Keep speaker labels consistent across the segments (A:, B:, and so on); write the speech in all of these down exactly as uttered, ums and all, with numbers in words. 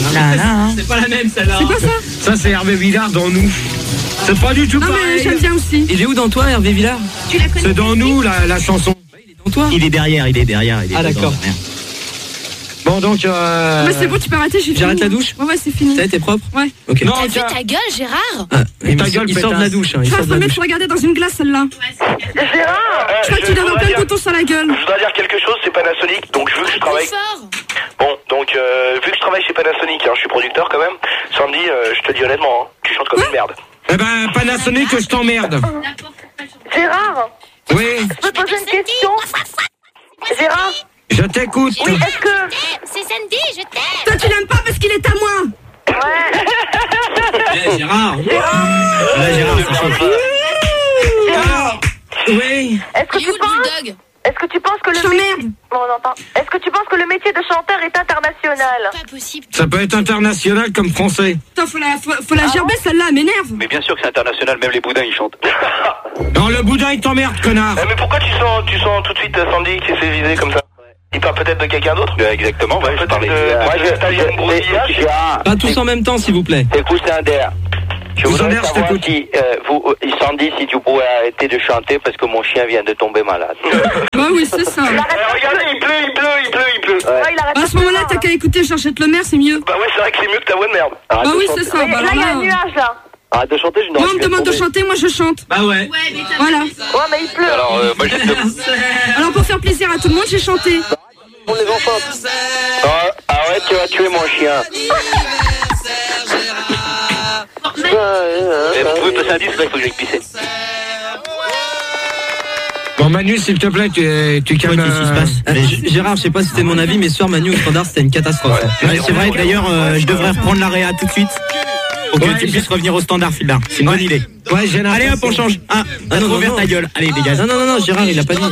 A: Là, là, hein. C'est pas la même celle-là.
B: C'est quoi ça?
C: Ça c'est Hervé Villard dans Nous. C'est pas du tout
B: non,
C: pareil.
B: Non mais j'aime bien aussi.
A: Il est où dans toi, Hervé Villard?
B: Tu la connais?
C: C'est dans Nous la, la chanson.
A: Il est dans toi.
D: Il est derrière, il est derrière. Il est
A: ah d'accord.
C: Bon donc. Euh...
B: Bah, c'est bon, tu peux arrêter. J'ai
A: J'arrête la douche.
B: Ouais ouais, c'est fini.
A: Ça t'es propre?
B: Ouais.
A: Ok.
E: Non, t'as vu ta gueule, Gérard?
A: Ah,
C: et ta gueule,
A: il sort de la douche. Hein, il
B: je
A: sort de la douche.
B: faut regarder dans une glace celle-là.
F: Gérard,
B: je crois qu'il a un plein de coton sur la gueule.
F: Je voudrais dire quelque chose, c'est Panasonic, donc vu que je travaille. Bon, donc euh, vu que je travaille chez Panasonic, hein, je suis producteur quand même. Sandy, euh, je te dis honnêtement, hein, tu chantes comme une merde.
C: Eh ben Panasonic, je t'emmerde.
F: Gérard.
C: Oui.
F: Je peux poser une question. Gérard.
C: Je t'écoute.
F: Oui, est-ce que...
E: C'est Sandy, je t'aime.
B: Toi tu l'aimes pas parce qu'il est à moi.
F: Ouais.
A: Eh, Gérard.
F: Gérard.
D: Là, Gérard, ça change.
F: Gérard.
C: Oui.
F: Est-ce que tu penses... Est-ce que tu penses que le métier... Bon, on entend. Est-ce que tu penses que le métier de chanteur est international?
E: Pas possible.
C: Ça peut être international comme français.
B: Attends, faut la, faut, faut la gerber celle-là, elle m'énerve.
F: Mais bien sûr que c'est international, même les boudins ils chantent.
C: Non, le boudin il t'emmerde, connard.
F: Eh, mais pourquoi tu sens, tu sens tout de suite Sandy qui s'est visé comme ça? Il parle peut-être de quelqu'un d'autre? Exactement, ouais, je parlais de... Moi, je...
A: Pas tous en même temps, s'il vous plaît.
G: C'est Coussander. Je voudrais savoir si, euh, vous, Sandy, si tu pourrais arrêter de chanter parce que mon chien vient de tomber malade.
B: Bah oui, c'est ça.
F: Eh, regardez, il pleut, il pleut, il pleut, il pleut.
G: Ouais.
F: Ouais, il arrête
B: à ce moment-là, t'as qu'à écouter J'achète le maire, c'est mieux.
F: Bah ouais, c'est vrai que c'est mieux que ta voix de merde.
B: Bah oui, c'est ça. Bah
F: là, il y a un nuage, là.
G: Arrête de chanter, je n'aurais
B: Moi, on me demande de chanter, moi je chante.
A: Bah ouais.
E: Ouais, mais t'as
B: Voilà.
F: Ouais, mais il pleut.
G: Alors, euh, moi, j'ai
B: Alors, pour faire plaisir à tout le monde, j'ai chanté.
G: pour les enfants. Ah, arrête, tu vas tuer mon chien.
F: Eh, vous pouvez passer un disque, là, il faut que j'aille pisser.
C: Bon Manu, s'il te plaît, tu, tu calmes.
A: Qu'est-ce qui se passe? Allez, G- Gérard, je sais pas si c'était mon avis, mais ce soir Manu au standard c'était une catastrophe.
D: Ouais, c'est vrai, d'ailleurs, euh, je devrais reprendre la réa tout de suite. Pour que
C: Ouais,
D: tu
C: j'ai-
D: puisses revenir au standard, Philbert. C'est une bonne idée.
C: Ouais, j'ai
D: Allez hop, on change. Ah,
A: Ah, non, non,
D: ouvert
A: non.
D: ta gueule. Allez, dégage.
A: Non, non, non, non, Gérard, il a pas dit.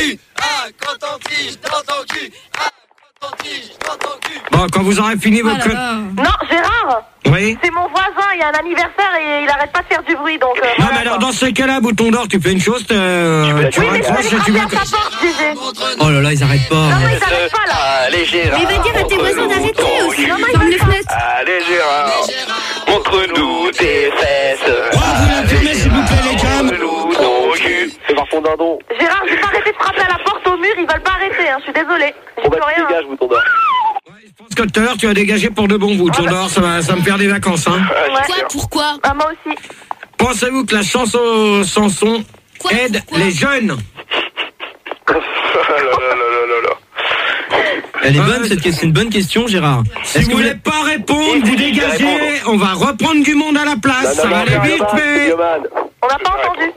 C: Bon, quand vous aurez fini vos
B: Ah là
C: con...
B: là.
F: Non, Gérard.
C: Oui.
F: C'est mon voisin, il y a un anniversaire et il arrête pas de faire du bruit, donc... Euh,
C: Non,
F: voilà,
C: mais alors
F: quoi.
C: dans ce cas-là, bouton d'or, tu fais une chose, euh, tu
F: Oui, mais
C: raccroches
F: tu
C: et tu
F: vas
C: vas...
F: frapper à sa porte, je disais.
A: Oh là là, ils arrêtent pas.
F: Non, mais ils arrêtent pas, là.
G: Allez, Gérard.
E: Mais va dire à tes voisins d'arrêter aussi.
F: Non, non, ils
B: Ferme les
F: arrêtent pas.
B: fenêtres.
G: Allez, Gérard. Montre-nous tes fesses.
C: Oh, vous la fermez, s'il vous plaît, les gars.
G: Montre-nous ton cul. C'est par fond dindon.
F: Gérard, je vais pas arrêter de frapper à la porte au mur, ils veulent pas arrêter, hein, je suis désolée. J'y
G: Bon, bah,
F: peux
G: tu
F: rien.
G: dégages, bouton d'or.
C: Je pense que tout à l'heure, tu as dégagé pour de bon bouton d'or, ça va, ça va me faire des vacances, hein.
F: Ouais.
E: Quoi? Pourquoi?
F: Ah, moi aussi.
C: Pensez-vous que la chanson, chanson
E: Quoi?
C: aide
E: Pourquoi
C: les jeunes?
F: Oh là là là là là là.
A: Elle est bonne, cette question, c'est une bonne question, Gérard.
C: Si
A: Est-ce
C: vous
A: que vous
C: voulez pas répondre, vous dégagez, on va reprendre du monde à la place, ça va aller vite fait.
F: On n'a pas entendu.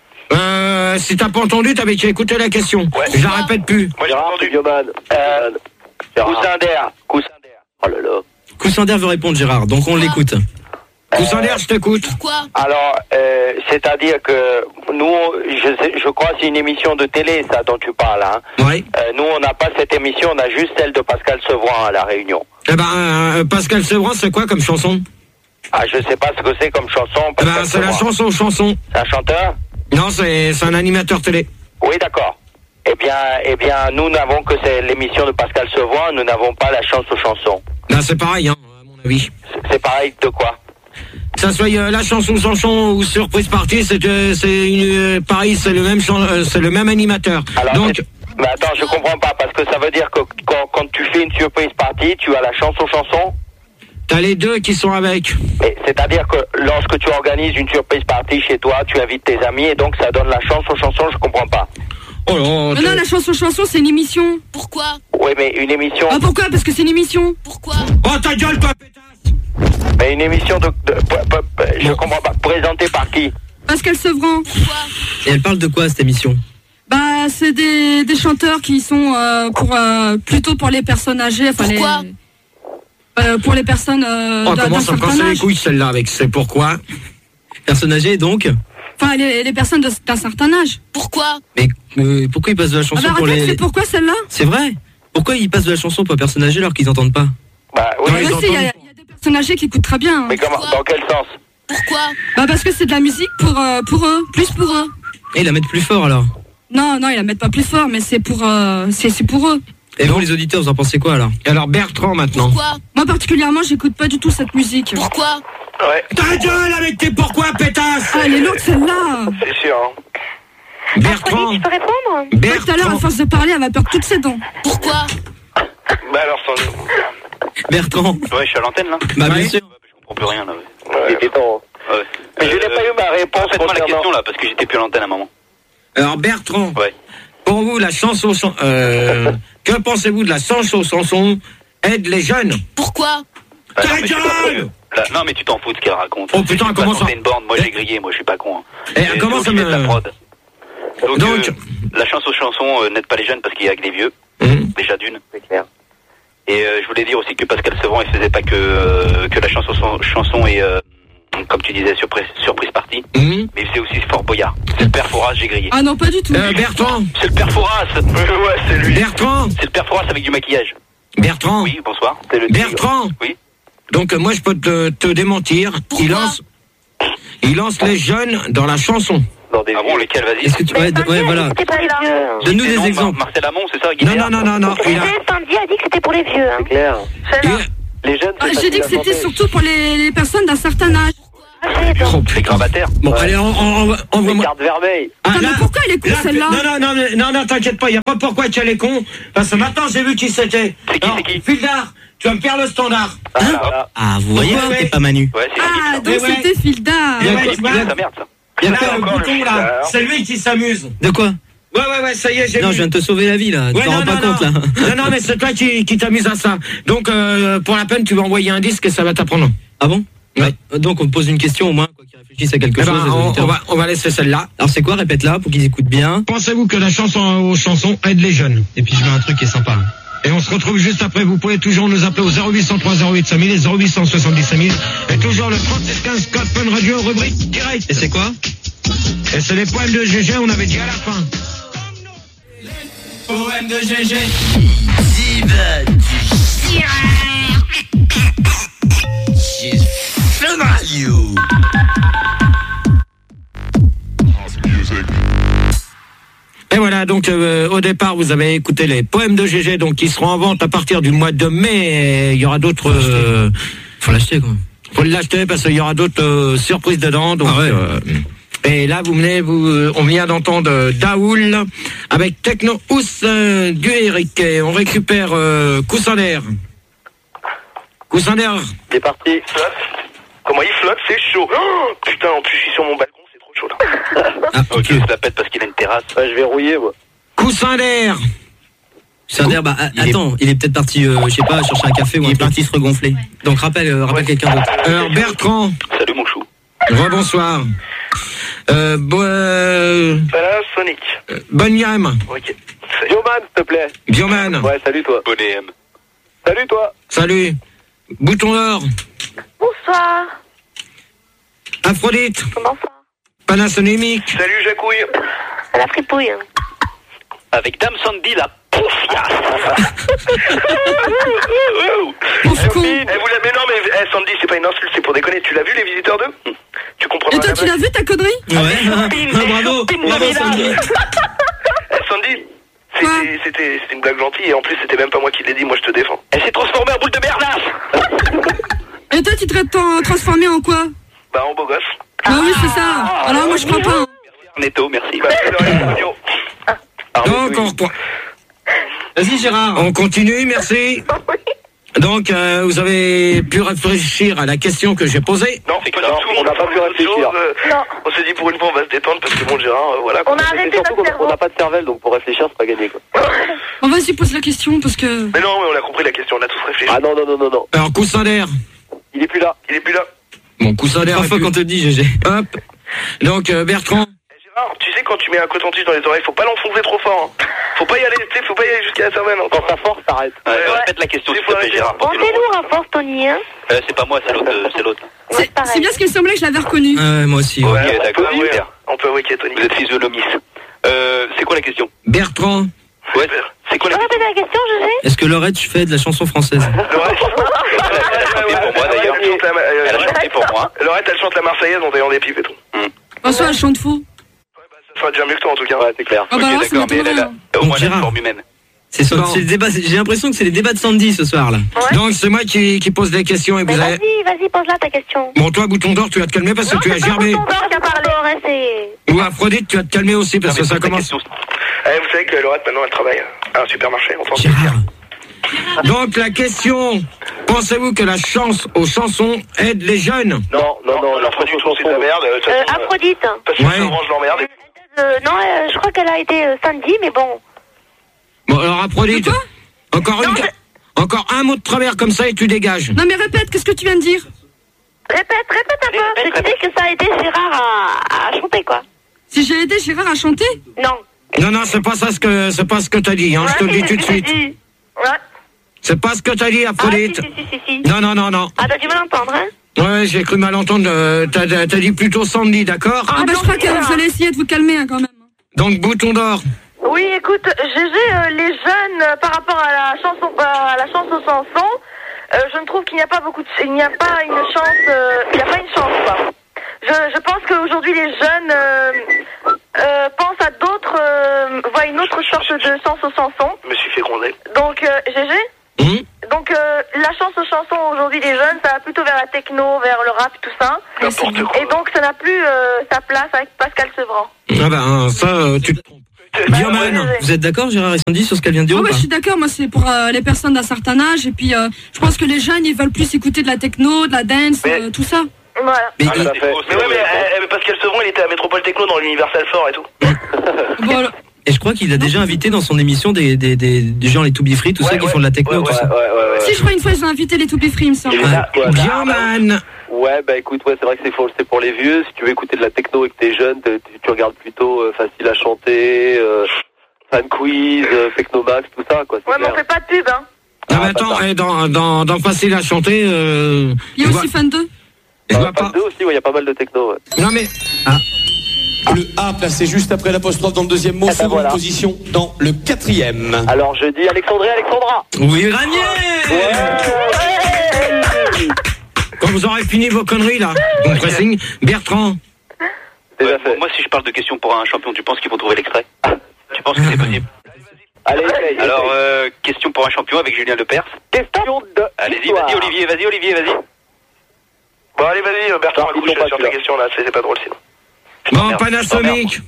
C: Euh, si t'as pas entendu, t'avais qu'à écouter la question. Je la répète plus.
F: Moi j'ai entendu.
G: Bioman. Euh, Coussander. Coussander. Oh là là.
A: Coussander veut répondre, Gérard, donc on l'écoute.
C: Coussander, je t'écoute.
E: Pourquoi?
G: Alors, euh, c'est-à-dire que nous, je, sais, je crois que c'est une émission de télé, ça dont tu parles. Hein.
C: Oui.
G: Euh, nous, on n'a pas cette émission, on a juste celle de Pascal Sevran à La Réunion.
C: Eh ben, euh, Pascal Sevran, c'est quoi comme chanson?
G: Ah, je sais pas ce que c'est comme chanson.
C: Eh ben,
G: Pascal
C: c'est la
G: Sevran.
C: chanson chanson.
G: C'est un chanteur?
C: Non, c'est c'est un animateur télé.
G: Oui, d'accord. Eh bien, eh bien, nous n'avons que c'est l'émission de Pascal Sevran, nous n'avons pas la chance aux chansons.
C: Là, c'est pareil, hein, à mon avis.
G: C'est- C'est pareil de quoi?
C: Que ça soit euh, la chanson chanson ou surprise party, c'est euh, c'est une euh, pareil, c'est le même chan- euh, c'est le même animateur.
G: Alors,
C: Donc,
G: c'est- mais attends, je comprends pas, parce que ça veut dire que quand, quand tu fais une surprise party, tu as la chance aux chansons?
C: t'as les deux qui sont avec.
G: Mais c'est-à-dire que lorsque tu organises une surprise party chez toi, tu invites tes amis et donc ça donne la chance aux chansons, je comprends pas.
C: Oh là,
B: Non, non, la chanson chanson, c'est une émission.
E: Pourquoi?
G: Oui, mais une émission...
B: Ah, pourquoi? Parce que c'est une émission.
E: Pourquoi?
C: oh ta gueule, toi, pétasse.
G: Mais une émission de... de- p- p- p- je comprends pas. Présentée par qui?
B: Pascal Sevran.
E: Pourquoi?
A: Et elle parle de quoi, cette émission?
B: Bah, c'est des, des chanteurs qui sont euh, pour euh, plutôt pour les personnes âgées. Enfin,
E: Pourquoi?
B: les, euh, pour les personnes euh,
C: Oh,
B: d'un
C: comment
B: d'un
C: ça me
B: certain
C: casse les
B: âge.
C: couilles, celle-là, avec c'est pourquoi.
A: Personne âgée, donc?
B: Enfin, les, les personnes de- d'un certain âge.
E: Pourquoi?
A: Mais euh, pourquoi ils passent de la
B: Ah
A: chanson
B: bah,
A: pour
B: arrête,
A: les...
B: c'est pourquoi celle-là?
A: C'est vrai? Pourquoi ils passent de la chanson pour personnes âgées alors qu'ils n'entendent pas?
G: Bah oui,
C: Non,
B: Ah,
C: ils
B: bah, si, il y, a-
C: entendent.
B: il y a des personnes âgées qui écoutent très bien. hein.
G: mais comment? Dans quel sens?
E: Pourquoi?
B: Bah, parce que c'est de la musique pour, euh, pour eux, plus pour eux.
A: Et ils la mettent plus fort alors?
B: Non, non, ils la mettent pas plus fort, mais c'est pour, euh, c'est c'est pour eux.
A: Et vous, les auditeurs, vous en pensez quoi alors?
C: Alors Bertrand maintenant.
E: Pourquoi?
B: Moi particulièrement, j'écoute pas du tout cette musique.
E: Pourquoi?
F: Ouais,
C: Ta gueule avec tes pourquoi, pétasse.
B: Ah, elle est lourde celle-là.
F: c'est sûr. Hein.
C: Bertrand.
H: Tu peux répondre?
B: Tout à l'heure, à
C: Bertrand.
B: force de parler, elle va perdre toutes ses dents.
E: Pourquoi?
F: Bah alors, Sandy.
A: Bertrand.
G: Ouais, je suis à l'antenne là.
A: Bah, bien
C: Ouais.
A: sûr.
G: Je comprends plus rien là. Ouais.
F: Ouais.
G: Il était temps. Ouais.
F: Mais je n'ai pas eu ma réponse
G: Faites-moi la
F: concernant-
G: question là, parce que j'étais plus à l'antenne à un moment.
C: Alors Bertrand.
G: Ouais.
C: Pour vous, la chanson, chan- euh, que pensez-vous de la chanson chanson aide les jeunes?
E: Pourquoi?
G: Ah,
C: Ta
G: non, mais je suis pas
C: gueule
G: sérieux. Là, non mais tu t'en fous de ce qu'elle raconte.
C: Oh, putain,
G: Je suis
C: comment
G: pas
C: ça
G: C'est une borne, moi j'ai grillé, moi je suis pas con. Hein.
C: Eh,
G: J'ai
C: comment ça
G: oublié de
C: me-
G: la prod. Donc,
C: Donc-
G: euh, la chanson chanson euh, n'aide pas les jeunes parce qu'il y a que des vieux,
C: Hum.
G: déjà d'une. C'est clair. Et euh, je voulais dire aussi que Pascal Sevran il faisait pas que euh, que la chanson chanson et euh, comme tu disais surprise surprise party,
C: Hum.
G: mais il faisait aussi Fort Boyard. C'est le père Fouras, j'ai grillé.
B: Ah non, pas du tout.
C: Euh, Bertrand.
G: C'est le père Fouras.
F: Ouais, c'est lui.
C: Bertrand.
G: C'est le père Fouras avec du maquillage.
C: Bertrand.
G: Oui, bonsoir. C'est le tigre.
C: Bertrand.
G: Oui.
C: Donc euh, moi je peux te, te démentir.
E: Pourquoi?
C: Il lance, il lance les jeunes dans la chanson.
G: Ah bon, lesquels, vas-y.
A: Est-ce que tu. Ouais, d- ouais, voilà.
H: C'était pour les vieux.
A: Donne-nous
G: C'était
A: des
G: non,
A: exemples.
G: Mar- Marcel Amont, c'est ça,
C: Non
G: Guinéen?
C: non non non non. Il a,
H: Sandy a dit que c'était pour les vieux. Hein.
F: C'est clair.
C: il-
F: Les jeunes,
B: Ah, j'ai dit que c'était surtout pour les, les personnes d'un certain âge.
H: Ah, j'ai
C: Oh,
G: C'est grabataire.
C: Bon allez, on, on, on, envoie-moi.
F: Carte vermeille.
C: Ah,
B: Attends,
C: là-
B: mais pourquoi elle est con
C: là,
B: celle-là?
C: Non non non mais- non non t'inquiète pas, il y a pas pourquoi tu es con parce que maintenant j'ai vu qui c'était.
G: C'est qui,
C: Alors,
G: c'est qui
C: Fildar, tu vas me faire le standard.
G: Ah,
A: Ah, vous voyez,
C: Ouais,
A: c'était
C: ouais.
A: pas Manu.
G: ouais, c'est
B: Ah,
G: Philippe,
B: donc
C: ouais.
B: c'était Filda.
C: Et ouais,
G: ça.
C: tu vois,
G: C'est sa merde, ça.
C: il y a
A: Là,
C: là, le
F: encore le
C: bouton là,
F: Fildar.
C: c'est lui qui s'amuse.
A: De quoi?
C: Ouais ouais ouais, ça y est, j'ai
A: Non,
C: vu.
A: je viens de te sauver la vie là. Tu
C: Ouais,
A: t'en
C: non,
A: rends pas
C: non,
A: compte
C: non.
A: là.
C: Non, non, mais c'est toi qui, qui t'amuse à ça. Donc, euh, pour la peine, tu vas envoyer un disque et ça va t'apprendre.
A: Ah bon?
C: Ouais.
A: Donc on me pose une question au moins, quoi, qui réfléchisse à quelque
C: Eh
A: chose.
C: ben,
A: les
C: on,
A: auditeurs.
C: on va, on va laisser celle-là.
A: Alors c'est quoi? Répète-la pour qu'ils écoutent bien.
C: Pensez-vous que la chanson aux chansons aide les jeunes? Et puis je mets un truc qui est sympa. Et on se retrouve juste après. Vous pouvez toujours nous appeler au zéro huit cent trois zéro huit cinq mille et zéro huit cent soixante-dix cinq mille. Et toujours le trente-six quinze code Fun Radio, rubrique direct.
A: Et c'est quoi?
C: Et c'est les poèmes de G G, on avait dit à la fin.
D: Poème de G G.
C: Et voilà, donc euh, au départ, vous avez écouté les poèmes de G G, donc qui seront en vente à partir du mois de mai. Et il y aura d'autres. Euh,
A: Faut l'acheter quoi.
C: faut l'acheter parce qu'il y aura d'autres euh, surprises dedans. Donc,
A: Ah ouais.
C: euh, et là, vous venez, vous, euh, on vient d'entendre Daoul avec Techno Ous euh, du Eric. Et on récupère euh, Coussin d'air. Coussin d'air.
F: Il est parti. Flotte. Comment il flotte, c'est chaud. Oh, putain, en plus, je suis sur mon balcon, c'est trop chaud là.
A: Ah,
G: Ok, je la pète parce qu'il a une terrasse.
F: Ouais, je vais rouiller, moi.
C: Coussin d'air.
A: Sander, bah a-
D: Il est-
A: attends, il est peut-être parti, euh, je sais pas, chercher un café ou
D: Il
A: un
D: est
A: truc.
D: parti se regonfler.
A: Donc rappelle, euh, rappelle quelqu'un d'autre.
C: Alors Bertrand.
G: Salut mon chou.
C: Rebonsoir. Euh, bo- euh,
F: Panasonic.
C: Bonyam.
F: Ok. Bioman, s'il te plaît.
C: Bioman.
F: Ouais, salut toi.
G: Bonnet M.
F: Salut toi.
C: Salut. Bouton d'or.
H: Bonsoir.
C: Aphrodite.
H: Comment ça?
C: Panasonic.
F: Salut Jacouille.
H: À la fripouille. Hein.
G: Avec Dame Sandy, la poufiasse.
B: Pauvre con.
F: Eh, vous l'avez- mais non, mais eh, Sandy, c'est pas une insulte, c'est pour déconner. Tu l'as vu, les visiteurs deux? Tu comprends
B: Et
F: pas
B: toi,
F: la
B: tu l'as vu ta connerie?
A: Ouais. Ah, bravo. Bravo Sandy.
F: Eh, Sandy,
B: Quoi?
F: c'était- c'était c'était une blague gentille et en plus, c'était même pas moi qui l'ai dit, moi je te défends.
G: Elle s'est transformée en boule de bernasse.
B: Et toi, tu te t'en transformé en quoi?
F: Bah, en beau gosse.
B: Bah oui, c'est ça. Alors moi, je crois pas. hein.
G: Netto, merci.
F: Bah, c'est le reste, Antonio.
C: Donc on, reprend.
A: Vas-y Gérard.
C: On continue, merci. Donc euh, vous avez pu réfléchir à la question que j'ai posée.
F: Non,
G: C'est
F: pas
G: que
F: du
G: non,
F: tout.
G: on n'a
F: a
G: pas
F: pu réfléchir.
H: Non.
F: On s'est dit pour une fois, on va se détendre parce que bon, Gérard, euh, voilà.
H: On
F: quoi.
H: a arrêté notre cerveau.
F: pas de cervelle, donc pour réfléchir, c'est pas gagné, quoi.
B: On va y pose la question parce que.
F: Mais non, mais on a compris la question, on a tous réfléchi.
G: Ah
F: non, non, non, non, non.
C: Alors coussin d'air.
F: Il est plus là. Il est plus là.
C: Bon, coussin d'air.
A: Trois fois
C: et
A: qu'on
C: puis-
A: te dit G G.
C: Hop. Donc euh, Bertrand.
F: Eh, Gérard, tu sais, quand tu mets un coton-tige dans les oreilles, faut pas l'enfoncer trop fort. Hein. Faut pas y aller, tu sais, faut pas y aller jusqu'à la cervelle. Hein. Quand ça force, t'arrêtes.
G: Ouais,
F: Ouais.
G: Répète la question, s'il
F: Faut
G: te plaît,
F: arrêter.
G: Gérard.
H: Bon,
G: pour que
H: c'est
G: je le
H: lourd à force, Tony. Hein.
G: vois. Euh, c'est pas moi, c'est l'autre. euh, C'est l'autre.
H: Ouais,
B: C'est
H: pareil.
B: c'est bien ce qu'il semblait que je l'avais reconnu.
A: Ouais, moi aussi.
F: Ouais,
A: Ouais.
G: Ok,
F: on
G: d'accord,
F: peut avouer,
G: super.
F: hein. On peut avouer qu'il y a Tony.
G: Vous êtes physionomiste. Euh, c'est quoi la question?
C: Bertrand.
G: Ouais, c'est quoi
H: Tu
G: la
H: peux
G: question?
H: répéter la question, je sais?
A: Est-ce que Laurette, tu fais de la chanson française?
F: Laurette,
G: Elle a chanté pour moi d'ailleurs.
F: Elle chante la-
G: Elle a
F: euh,
G: chanté pour moi.
F: Laurette, elle chante la Marseillaise en taillant des pipes et tout.
B: En soi, elle chante faux.
F: Ça sera déjà mieux que toi en tout cas. Ouais, c'est clair.
B: Ah bah
G: Ok,
B: alors, ça
G: d'accord, mais elle, elle
B: m'étonnerait.
G: a
B: hein.
G: au
A: Donc,
G: moins elle a une
A: Gérard.
G: forme humaine.
A: C'est, son,
C: Bon.
A: c'est le débat, c'est- j'ai l'impression que c'est les débats de Sandy ce soir là.
H: Ouais.
C: Donc c'est moi qui, qui pose des questions et
H: Mais
C: vous avez...
H: vas-y, vas-y, pose-la ta question.
C: Bon, toi, Bouton d'Or, tu vas te calmer parce que
H: Non,
C: tu as
H: c'est pas
C: gerbé.
H: Bouton d'Or qui a parlé, hein, c'est...
C: Ou Aphrodite, tu vas te calmer aussi parce
G: Non, mais
C: que ça
G: pose ta
C: commence.
G: question.
F: Eh, vous savez que Laurette maintenant elle travaille à un supermarché. On s'en
A: Gérard.
C: Donc la question, pensez-vous que la chance aux chansons aide les jeunes?
F: Non, non, non, la production c'est de la merde. De toute
H: Euh,
F: façon, euh,
H: Aphrodite.
F: parce que
C: Ouais.
F: souvent je l'emmerde. et-
H: Euh, non, euh, je crois qu'elle a été euh, samedi, mais bon.
C: Bon, alors Aphrodite, encore une...
H: Non,
C: Encore un mot de travers comme ça et tu dégages.
B: Non mais répète, qu'est-ce que tu viens de dire?
H: Répète, répète un peu. Je disais que ça a aidé Gérard à, à chanter, quoi.
B: Si j'ai aidé Gérard à chanter?
H: Non.
C: Non, non, c'est pas ça ce que c'est pas ce que t'as dit, hein, je te le dis tout de suite.
H: Ouais.
C: C'est pas ce que t'as dit,
H: Ah, si,
C: Aphrodite.
H: si, si, si, si.
C: Non, non, non, non.
H: Ah, t'as dû mal entendre, hein.
C: Ouais, j'ai cru mal entendre. euh, t'as, t'as dit plutôt Sandy, d'accord?
B: Ah bah je crois que vous allez essayer de vous calmer hein, quand même.
C: Donc Bouton d'Or.
I: Oui, écoute, G G, euh, les jeunes, euh, par rapport à la chanson, euh, à la chance aux chansons, euh, je ne trouve qu'il n'y a pas beaucoup de, il n'y a pas une chance, euh, il n'y a pas une chance, quoi. Je, je pense qu'aujourd'hui les jeunes euh, euh, pensent à d'autres, euh, voient une autre sorte de chance aux chansons.
F: Je me suis fait gronder.
I: Donc, euh, G G.
C: Hum
I: Donc euh, la chance aux chansons aujourd'hui des jeunes, ça va plutôt vers la techno, vers le rap, tout ça.
F: N'importe quoi.
I: Et donc ça n'a plus euh, sa place avec Pascal Sevran.
C: Ah ben ça, euh, tu te trompes. Bioman.
A: Vous êtes d'accord, Gérard et Sandy, sur ce qu'elle vient de dire
B: Oh,
A: ou
B: bah,
A: pas?
B: je suis d'accord, moi c'est pour euh, les personnes d'un certain âge et puis euh, je pense que les jeunes ils veulent plus écouter de la techno, de la dance,
F: Mais-
B: euh, tout ça.
I: Voilà.
A: Mais,
F: Ah,
A: il-
F: tout à fait. Mais ouais, mais, euh, mais Pascal Sevran, il était à Métropole Techno dans l'Universal Fort et tout.
B: Voilà.
A: et je crois qu'il a déjà invité dans son émission des, des, des, des gens, les To Be Free, tout ça,
F: Ouais,
A: qui
F: ouais.
A: font de la techno,
F: Ouais,
A: tout
F: ouais,
A: ça.
F: ouais, ouais, ouais.
B: Si je crois une fois ils ont invité les To Be Free, il me semble.
F: Il est là, ouais.
C: Bioman.
J: Ouais, bah écoute, ouais, c'est vrai que c'est pour, c'est pour les vieux. Si tu veux écouter de la techno et que t'es jeune, t'es- tu, tu regardes plutôt euh, Facile à chanter, euh, Fan Quiz, euh, Technomax, tout ça, quoi. c'est
I: Ouais, mais
J: clair.
I: on fait pas de pub, hein.
C: Ah, mais
J: Ah,
C: attends,
J: bâtard.
C: eh, dans, dans, dans Facile à chanter, euh,
B: Il y a
C: je
B: aussi
C: vois-
B: Fan deux.
C: je
J: Euh,
C: vois
J: Fan
C: pas.
J: deux aussi, ouais, y a pas mal de techno, ouais.
C: Non mais,
K: Le A placé juste après l'apostrophe dans le deuxième mot,
J: ben
K: seconde
J: voilà.
K: position dans le quatrième.
J: Alors je dis Alexandrie, Alexandra.
A: Oui, Ranier
C: quand vous aurez fini vos conneries là, bon pressing, Bertrand.
J: Déjà
G: Ouais,
J: fait.
G: moi, si je parle de questions pour un champion, tu penses qu'ils vont trouver l'extrait? Tu penses que c'est possible?
J: Allez, essaye,
G: Alors,
J: essaye.
G: euh, question pour un champion avec Julien Lepers.
J: question de
G: Allez-y,
J: histoire.
G: vas-y, Olivier, vas-y, Olivier, vas-y.
F: Bon, allez, vas-y, Bertrand,
J: Non, ils
F: accouche
J: l'ont pas,
F: sur ta
J: celui-là.
F: question là, c'est c'est pas drôle sinon.
C: Bon,
G: Merde,
C: Panasonic.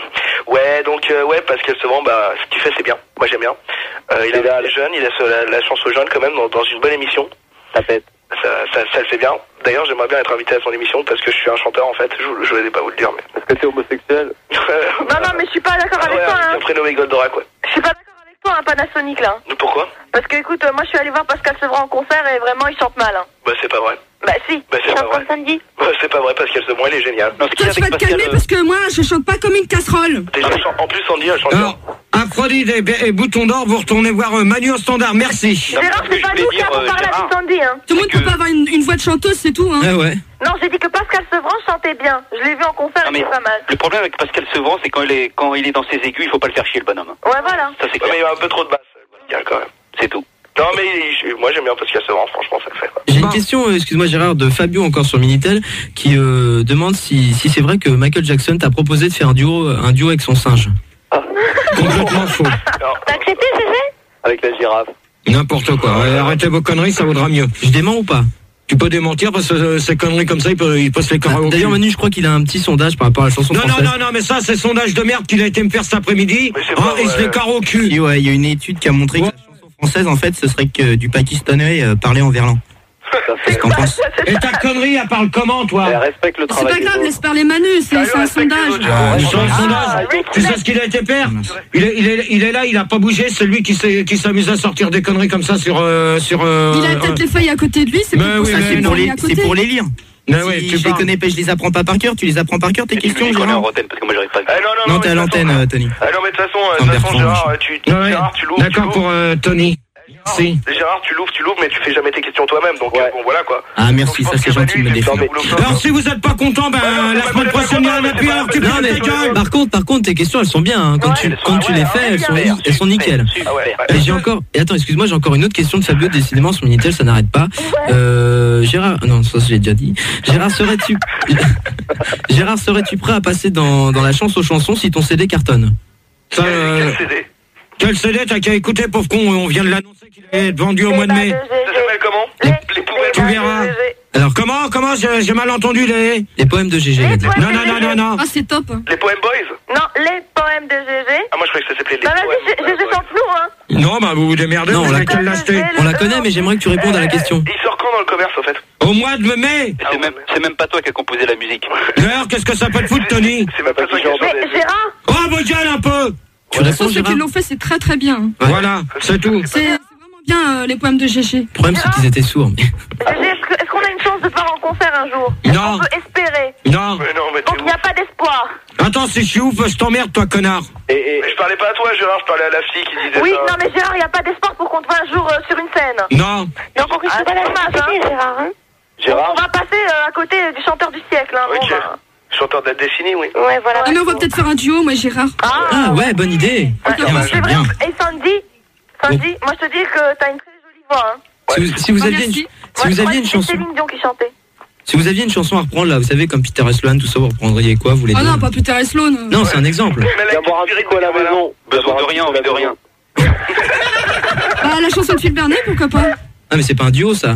F: Ouais, donc, euh, ouais, Pascal Sevran, bah, ce qu'il fait, c'est bien. Moi, j'aime bien. Euh, il
J: C'est
F: a
J: dalle.
F: les jeunes, il laisse la, la chance aux jeunes quand même dans, dans une bonne émission.
J: Ça pète.
F: Ça, ça, ça le fait bien. D'ailleurs, j'aimerais bien être invité à son émission parce que je suis un chanteur en fait. Je, je voulais pas vous le dire, mais.
J: Est-ce que t'es homosexuel?
I: Non, non, mais je suis pas d'accord
F: Ah
I: avec
F: ouais,
I: toi,
F: avec
I: hein.
F: un prénommé Goldorak, ouais.
I: Je suis pas d'accord avec toi, hein, Panasonic, là.
F: Pourquoi?
I: Parce que, écoute, euh, moi, je suis allé voir Pascal Sevran en concert et vraiment, il chante mal, hein.
F: Bah, c'est pas vrai.
I: Bah, si.
F: Bah, c'est
H: Il
F: pas
H: chante
F: vrai.
H: comme samedi.
F: Bah, c'est pas vrai, Pascal Sevran, il est génial.
G: Non, ce qu'il y
B: Toi
G: a
B: tu vas
G: avec
B: te
G: Pascal,
B: calmer
G: euh,
B: parce que moi je chante pas comme une casserole.
F: Déjà, en plus, Sandy, elle chante bien.
C: Alors, Aphrodite et, et Bouton d'Or, vous retournez voir euh, Manu au standard, merci.
I: Gérard,
G: ce que
I: c'est
G: je
I: pas
G: voulais
I: nous qui
G: dire,
I: avons
G: euh,
I: parlé
G: Gérard.
I: avec Sandy, hein.
B: Tout le monde
G: que-
B: peut pas avoir une, une voix de chanteuse, c'est tout. Hein.
A: Ah ouais.
I: Non, j'ai dit que Pascal Sevran chantait bien. Je l'ai vu en concert,
G: Non,
I: et
G: mais
I: c'est pas mal.
G: le problème avec Pascal Sevran, c'est quand il est, quand il est dans ses aigus, il faut pas le faire chier, le bonhomme.
I: Ouais, voilà.
G: Ça, c'est
F: Ouais,
G: clair.
F: mais il y a un peu trop de basse, il y a quand même.
G: C'est tout.
F: Non, mais je- moi, j'aime bien Pascal Sevran, franchement, ça le fait. quoi.
A: J'ai
C: Bon.
A: une question, euh, excuse-moi Gérard, de Fabio encore sur Minitel, qui euh, demande si, si c'est vrai que Michael Jackson t'a proposé de faire un duo, un duo avec son singe.
C: Complètement faux.
F: Alors,
H: T'as accepté, G G?
J: Avec la girafe.
C: N'importe quoi. Ouais, arrêtez vos conneries, ça vaudra mieux.
A: Je dément ou pas?
C: Tu peux démentir parce que euh, ces conneries comme ça, il peut, il peut se les carrer au cul.
A: D'ailleurs Manu, je crois qu'il a un petit sondage par rapport à la chanson
C: Non, non,
A: française.
C: non, non, mais ça, c'est sondage de merde qu'il a été me faire cet après-midi.
F: Mais c'est pas
C: Hein, il se
F: vrai.
C: les carre au cul.
D: Et ouais, il y a une étude qui a montré que la chanson française, en fait, ce serait que du pakistanais euh, parlé en verlan. Qu'est-ce qu'on pense?
C: Et ta connerie, elle parle comment, toi?
J: Elle respecte le
B: C'est
J: travail
B: pas
J: des
B: grave,
J: autres.
B: laisse parler Manu, c'est
F: Allez,
B: c'est un
F: respecte les
B: sondage.
F: autres.
C: Ah, sur le
I: Ah,
C: sondage.
I: oui,
C: Tu sais ce qu'il a été faire? il est, il, est, il est là, il a pas bougé, c'est lui qui s'est- qui s'amuse à sortir des conneries comme ça sur... Euh, sur euh,
B: Il a peut-être les feuilles à côté de lui, c'est
C: Mais
B: peut-être pour
C: oui,
B: ça
C: mais
B: qu'il
D: C'est
C: non.
D: pour,
B: les
D: les,
B: à
D: c'est
B: côté.
D: pour les lire.
C: Mais
D: Si
C: ouais, tu
D: je les
C: parles.
D: connais pas, je les apprends pas par cœur. Tu les apprends par cœur, tes
G: Et tu
D: questions,
G: lui dis qu'on est en
D: Gérard?
G: antenne, parce que moi, j'arrive pas à le
F: Ah,
G: dire.
F: non, non,
D: Non, t'es à
F: mais de toute
D: l'antenne,
F: façon-
D: euh, Tony.
F: Ah non, mais de toute façon, euh, de
D: Enfin,
F: toute façon,
D: Bertrand,
F: Gérard,
D: je-
F: euh, tu,
C: Ouais, ouais.
F: Gérard, tu l'ouvres, tu
C: D'accord
F: l'ouvres.
C: pour euh, Tony. Merci.
F: Gérard, tu l'ouvres, tu l'ouvres, mais tu fais jamais tes questions toi-même, donc
J: Ouais.
F: euh, bon, voilà quoi.
D: Ah, merci,
F: Donc,
D: ça
F: je
D: c'est
F: pense que
D: gentil de me
F: Manu, il fait
D: défendre.
F: son boulot comme
C: Alors
F: ça.
C: si vous êtes pas content, ben
F: Ouais, non,
C: la
F: c'est
C: semaine
F: pas-
C: prochaine il y a un
F: c'est pas-
C: appui, alors tu
A: Non
C: prends
A: mais
C: ta gueule.
A: par contre, par contre, tes questions elles sont bien. Hein. Quand
I: Ouais,
A: tu
F: elles
A: quand
F: sont-
A: tu
F: ouais,
A: les
F: ouais,
A: fais, elles sont
F: super,
A: elles sont nickel.
F: Ah ouais, ouais.
A: Et j'ai encore et attends, excuse-moi, j'ai encore une autre question de Fabio. Décidément, sur Minitel, ça n'arrête pas. Euh, Gérard, non, ça j'ai déjà dit. Gérard, serais-tu Gérard, serais-tu prêt à passer dans dans la chance aux chansons si ton C D cartonne?
C: Ça, euh,
F: Quel C D?
C: Quel C D t'as qu'à écouter, pauvre con, on vient de l'annoncer qu'il allait être vendu au mois de mai.
F: Ça s'appelle comment? Les poubelles.
C: Tu verras. Alors comment, comment, j'ai, j'ai mal entendu les...
A: Les poèmes de G G.
I: Les poèmes
C: Non,
I: de
C: non, non,
I: G G.
C: non, non.
B: Ah, c'est top.
F: Les poèmes boys?
I: Non, les poèmes de G G.
F: Ah, moi je croyais que ça s'appelait les
I: Bah
F: poèmes.
I: vas-y, G G chante-nous, hein.
C: Non, bah vous vous démerdez,
A: Non,
C: vous
A: on
C: avez
A: l'a-
C: qu'à l'acheter.
A: On la connaît, mais j'aimerais que tu répondes à la question.
F: Il sort quand dans le commerce, en fait?
C: Au mois de mai.
G: C'est même, c'est même pas toi qui as composé la musique.
C: D'ailleurs, qu'est-ce que ça peut te foutre, Tony?
F: C'est même pas ça qui a
I: Mais Gérard,
C: Oh, vos gueules un peu.
A: Tu
B: Pour
A: réponds,
B: ceux qui
A: Gérard?
B: l'ont fait, c'est très très bien.
C: Voilà, c'est tout.
B: C'est c'est vraiment bien euh, les poèmes de G G.
A: Le problème, c'est qu'ils étaient sourds. mais-
I: G G, est-ce que- est-ce qu'on a une chance de voir en concert un jour?
C: Non.
I: On peut espérer.
C: Non.
F: Mais non, mais
I: Donc
F: t'es
I: il n'y a
F: ouf.
I: pas d'espoir.
C: Attends, si je suis ouf, je t'emmerde, toi, connard.
J: Et, et,
F: Mais je parlais pas à toi, Gérard, je parlais à la fille qui disait
I: Oui,
F: ça.
I: non mais Gérard, il n'y a pas d'espoir pour qu'on te voit un jour euh, sur une scène.
C: Non.
H: Non, pour que je
I: Ah,
H: sois pas
I: c'est
H: la
I: dommage, hein.
H: société, Gérard, hein.
J: Gérard,
I: On va passer euh, à côté du chanteur du siècle. Hein. Bon,
F: Ok.
I: bah.
F: Chanteur de la décennie, oui.
H: Ouais, voilà.
B: Ah, mais on va peut-être faire un duo, moi et Gérard.
A: Ah ouais, bonne idée.
I: Ouais,
A: Bien,
I: c'est vrai.
A: bien.
I: Et Sandy, Sandy, moi je te dis que t'as une très jolie voix. Hein.
A: Si vous, si vous
B: Ah,
A: aviez une,
B: merci.
A: si vous
I: Moi,
A: aviez une
I: c'est
A: chanson,
I: Céline Dion qui chantait.
A: si vous aviez une chanson à reprendre là, vous savez comme Peter et Sloan, tout ça, vous reprendriez quoi, vous les
B: Ah
A: deux?
B: non, pas Peter et Sloan.
A: Non, c'est un exemple.
F: Mais
J: viens boire un petit coup à la maison.
G: Besoin de rien, envie de rien.
B: Bah, la chanson de Phil Bernet, pourquoi pas?
A: Ah mais c'est pas un duo ça.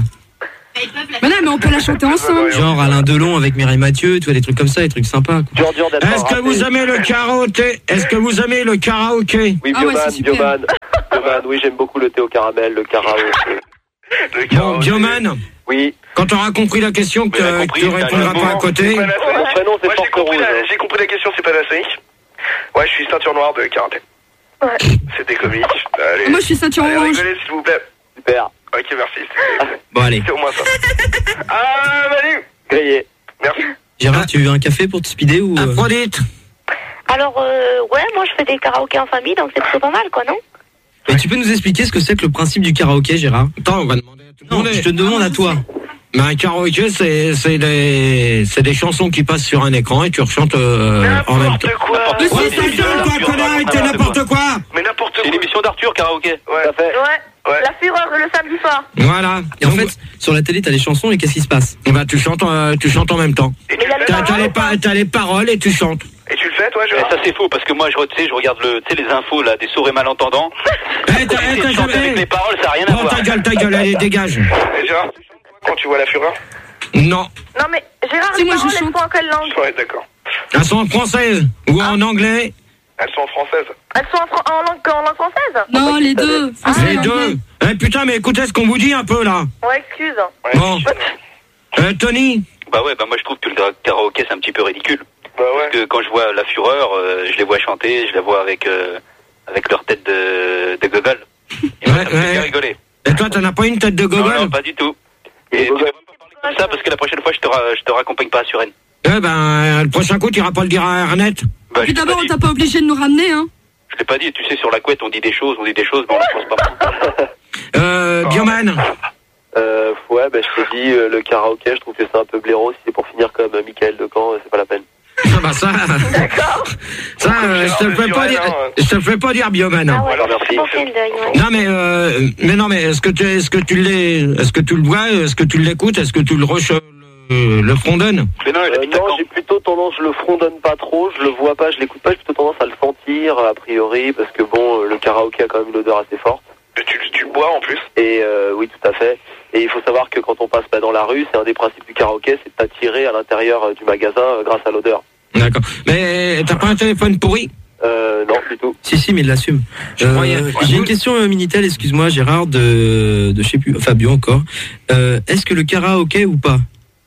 B: Bah non, mais on peut la chanter ensemble.
A: Genre Alain Delon avec Mireille Mathieu, tu vois des trucs comme ça, des trucs sympas. Quoi.
J: Dur, dur d'être
C: Est-ce que
J: raté.
C: vous aimez le karaoké? Est-ce que vous aimez le karaoké?
J: Oui,
B: Ah ouais,
J: Bioman,
B: c'est super.
J: Bioman. Bioman, oui, j'aime beaucoup le thé au caramel, le karaoké.
F: Le
C: Bon,
F: karaoké.
C: Bioman,
J: Oui.
C: quand t'auras compris la question, que,
G: Mais t'as
C: que
G: compris,
C: tu
G: t'as
C: répondras
G: raison.
C: pas à côté.
F: Panasonic.
J: Mon prénom, c'est
F: Moi, j'ai
J: Force
F: compris,
J: Rouge.
F: la, j'ai compris la question, c'est Panasonic. Ouais, je suis ceinture noire de karaté.
I: Ouais.
F: C'était comique. Allez.
B: Ah, moi, je suis ceinture
F: Allez,
B: orange.
F: rigolez, s'il vous plaît.
J: Super.
F: Ok, merci.
A: Bon allez,
F: C'est au moins ça. Ah, Manu.
J: Grillé.
F: Merci.
A: Gérard, tu veux un café pour te speeder ou euh,
C: Aphrodite.
H: Alors, euh, ouais, moi je fais des karaokés en famille, donc c'est plutôt pas mal, quoi, non?
A: Et tu peux nous expliquer ce que c'est que le principe du karaoké, Gérard?
C: Attends, on va demander à tout le
A: Non,
C: monde.
A: je te demande à toi.
C: Mais un karaoké, c'est, c'est des, c'est des chansons qui passent sur un écran et tu rechantes euh, en même temps.
F: N'importe quoi.
B: Mais
C: Ouais,
B: si,
C: ta
B: c'est
C: gueule, toi, connard, et t'es n'importe quoi.
F: Mais n'importe
G: C'est
F: quoi.
G: une émission d'Arthur, karaoké.
F: Ouais.
J: Tout à fait.
I: Ouais.
F: Ouais.
I: La fureur le samedi soir.
C: Voilà.
A: Et en
C: Donc,
A: fait, sur la télé, t'as les chansons et qu'est-ce qui se passe?
C: bah, tu chantes, euh, tu chantes en même temps.
F: Et
I: Mais
F: tu
I: il y a
F: le
I: les
F: fais,
C: T'as, t'as les,
I: paroles,
C: pa- t'as les paroles et tu chantes.
F: et tu le fais, toi,
G: Et
F: Gérard?
G: ça c'est faux parce que moi je, tu sais, je regarde le, tu sais, les infos là des sourds et malentendants.
C: Eh, t'as, eh,
G: Essayer
C: t'as
G: de chanter
C: jamais...
G: avec les paroles, ça n'a rien à
C: Oh,
G: voir.
C: ta gueule, ta gueule, allez, dégage.
F: Et Gérard, tu chantes quoi quand tu vois la fureur?
C: Non.
I: Non mais Gérard,
B: Si,
I: les
B: moi, je
I: paroles, elles
B: chante.
I: sont en quelle langue?
F: Ouais, d'accord.
C: Elles sont en français ou en anglais.
F: Elles sont en française.
I: Elles sont en, fran- en langue, en langue française?
B: Non, les deux. Français
C: Les
B: et
C: deux.
B: anglais.
C: Eh, putain, mais écoutez ce qu'on vous dit un peu, là.
I: Ouais, excuse.
F: Ouais,
C: Bon.
F: excuse-moi.
C: Euh, Tony.
G: Bah ouais, bah moi je trouve que le karaoké c'est un petit peu ridicule.
F: Bah ouais.
G: Parce que quand je vois la fureur, euh, je les vois chanter, je la vois avec euh, avec leur tête de, de gogol. Et moi,
C: Ouais,
G: ça me fait
C: ouais.
G: bien rigoler.
C: Et toi, t'en as pas une tête de
G: Non,
C: gogol?
G: non, pas du tout. Et tu vas pas parler comme ça parce que la prochaine fois je te, ra- je te raccompagne pas à Suresnes.
C: Eh ben, le prochain coup, tu iras pas le dire à Ernest.
G: Bah,
B: Puis
G: je l'ai
B: d'abord,
G: pas
B: on
G: dit.
B: t'a pas obligé de nous ramener, hein.
G: Je l'ai pas dit, tu sais, sur la couette on dit des choses, on dit des choses, mais on ne pense pas.
C: Euh, Bioman.
J: Euh, ouais, bah, je t'ai dit, euh, le karaoké, je trouve que c'est un peu blaireau. Si c'est pour finir comme euh, Michael Decamp, euh, c'est pas la peine.
C: Ah bah ça,
I: D'accord.
C: ça, euh, je te le fais pas dire, je te le fais pas dire, Bioman.
H: Ah ouais,
F: Alors,
H: c'est
F: merci.
H: bon clin d'œil, ouais.
C: Non mais, euh, mais non mais, est-ce que tu, est-ce que tu l'es, est-ce que tu le vois, est-ce que tu l'écoutes, est-ce que tu le reche, le, le frontonnes?
G: Mais non, il
J: Euh,
G: habite à
J: non,
G: Caen.
J: j'ai plutôt tendance, je le frontonne pas trop, je le vois pas, je l'écoute pas, j'ai plutôt tendance à le sentir, a priori, parce que bon, euh, le karaoké a quand même une odeur assez forte.
F: Tu, tu bois en plus.
J: Et euh, oui, tout à fait. Et il faut savoir que quand on passe pas dans la rue, c'est un des principes du karaoké, c'est de t'attirer à l'intérieur euh, du magasin euh, grâce à l'odeur.
C: D'accord. Mais t'as pas un téléphone pourri?
J: Euh, non, du tout.
A: Si, si, mais il l'assume.
C: Je
A: Euh,
C: croyais.
A: J'ai une question euh, Minitel, excuse-moi Gérard, de, de je sais plus, Fabio encore. Euh, Est-ce que le karaoké ou pas?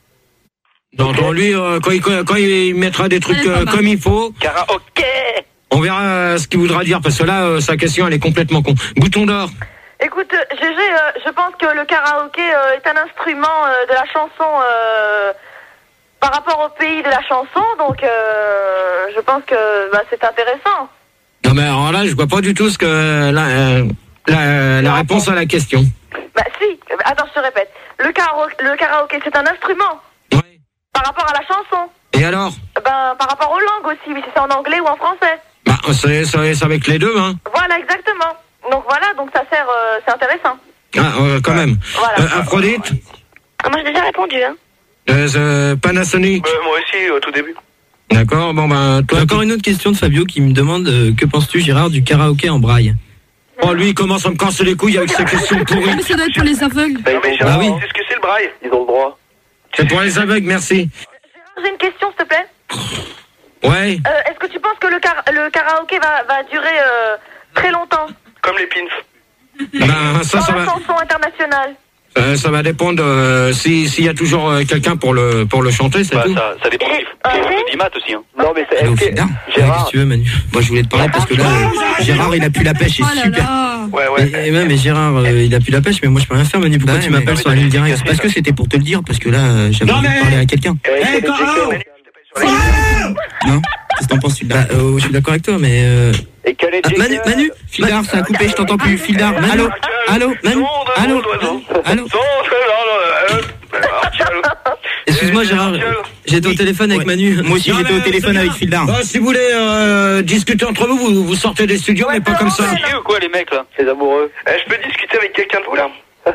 C: Non, dans lui, euh, quand, il, quand il mettra des trucs
B: Ouais, pas
C: euh,
B: mal.
C: comme il faut,
G: Karaoké.
C: on verra euh, ce qu'il voudra dire, parce que là, euh, sa question, elle est complètement con. Bouton d'or.
I: Écoute, euh, G G, euh, je pense que le karaoké euh, est un instrument euh, de la chanson euh, par rapport au pays de la chanson, donc euh, je pense que bah, c'est intéressant.
C: Non mais alors là, je vois pas du tout ce que la, euh, la, la réponse à la question.
I: Bah si, euh, attends, je te répète. Le, karaoké, le karaoké, c'est un instrument
C: Ouais.
I: par rapport à la chanson.
C: Et alors?
I: Ben, par rapport aux langues aussi, oui, si c'est en anglais ou en français.
C: Bah, c'est, c'est, c'est avec les deux, hein.
I: Voilà, exactement. Donc voilà, donc ça sert, euh, c'est intéressant.
C: Ah, euh, quand même.
I: Voilà.
C: Euh, Aphrodite,
H: Ah, moi j'ai déjà répondu, hein.
C: euh, euh, Panasonic.
F: Euh, moi aussi, au tout début.
C: D'accord, bon ben, toi,
A: J'ai encore une autre question de Fabio qui me demande euh, que penses-tu Gérard du karaoké en braille?
C: Oh, lui, il commence à me casser les couilles avec ses questions pourries.
B: Mais ça doit être pour les aveugles.
F: Non, mais Gérard,
C: Bah oui.
F: c'est ce que c'est le braille.
J: Ils ont le droit.
C: C'est pour les aveugles, merci.
I: J'ai une question, s'il te plaît.
C: Ouais.
I: Euh, Est-ce que tu penses que le, car- le karaoké va, va durer euh, très longtemps
F: Comme les pinfs.
C: Ben, ça,
I: dans
C: ça
I: la
C: va,
I: chanson internationale?
C: euh, ça va dépendre euh, si s'il y a toujours euh, quelqu'un pour le pour le chanter, c'est
G: Bah,
C: tout.
G: ça, ça dépend
I: Et-
G: du du d'Imat aussi. Hein.
J: Non, mais c'est.
A: Allô,
J: est-ce que-
A: Fida.
J: Gérard.
A: Qu'est-ce que tu veux, Manu? Moi, je voulais te parler parce que là, euh, Gérard, il a plus la pêche,
B: Oh
A: c'est
B: là
A: super.
B: là.
F: Ouais, ouais.
A: Mais, et même, mais Gérard, euh, il a plus la pêche, mais moi, je peux rien faire, Manu. Pourquoi
D: Bah
A: tu
D: ouais,
A: m'appelles
F: mais-
A: sur la ligne directe?
F: mais-
A: Parce que c'était pour te le dire, parce que là, euh, j'avais
C: Non,
A: envie de
C: mais-
A: parler à quelqu'un.
C: Eh, Caro
A: Non? Qu'est-ce que t'en penses, Fildar? Bah, euh, je suis d'accord avec toi, mais euh...
J: Et quel est
A: ah, Manu, Manu, Fildar, ça a coupé, je t'entends plus, Fildar. Allô? Allô? Manu? Allô? Allô? Excuse-moi, Gérard, j'étais au téléphone avec Manu.
D: Moi aussi,
C: Non,
D: j'étais
C: mais,
D: au téléphone
C: c'est
D: avec
C: bien.
D: Fildar.
C: Bah, si vous voulez euh, discuter entre vous, vous, vous sortez des studios, mais pas comme ça.
G: C'est ou quoi les mecs là?
J: Les amoureux.
F: Eh, je peux discuter avec quelqu'un de vous là?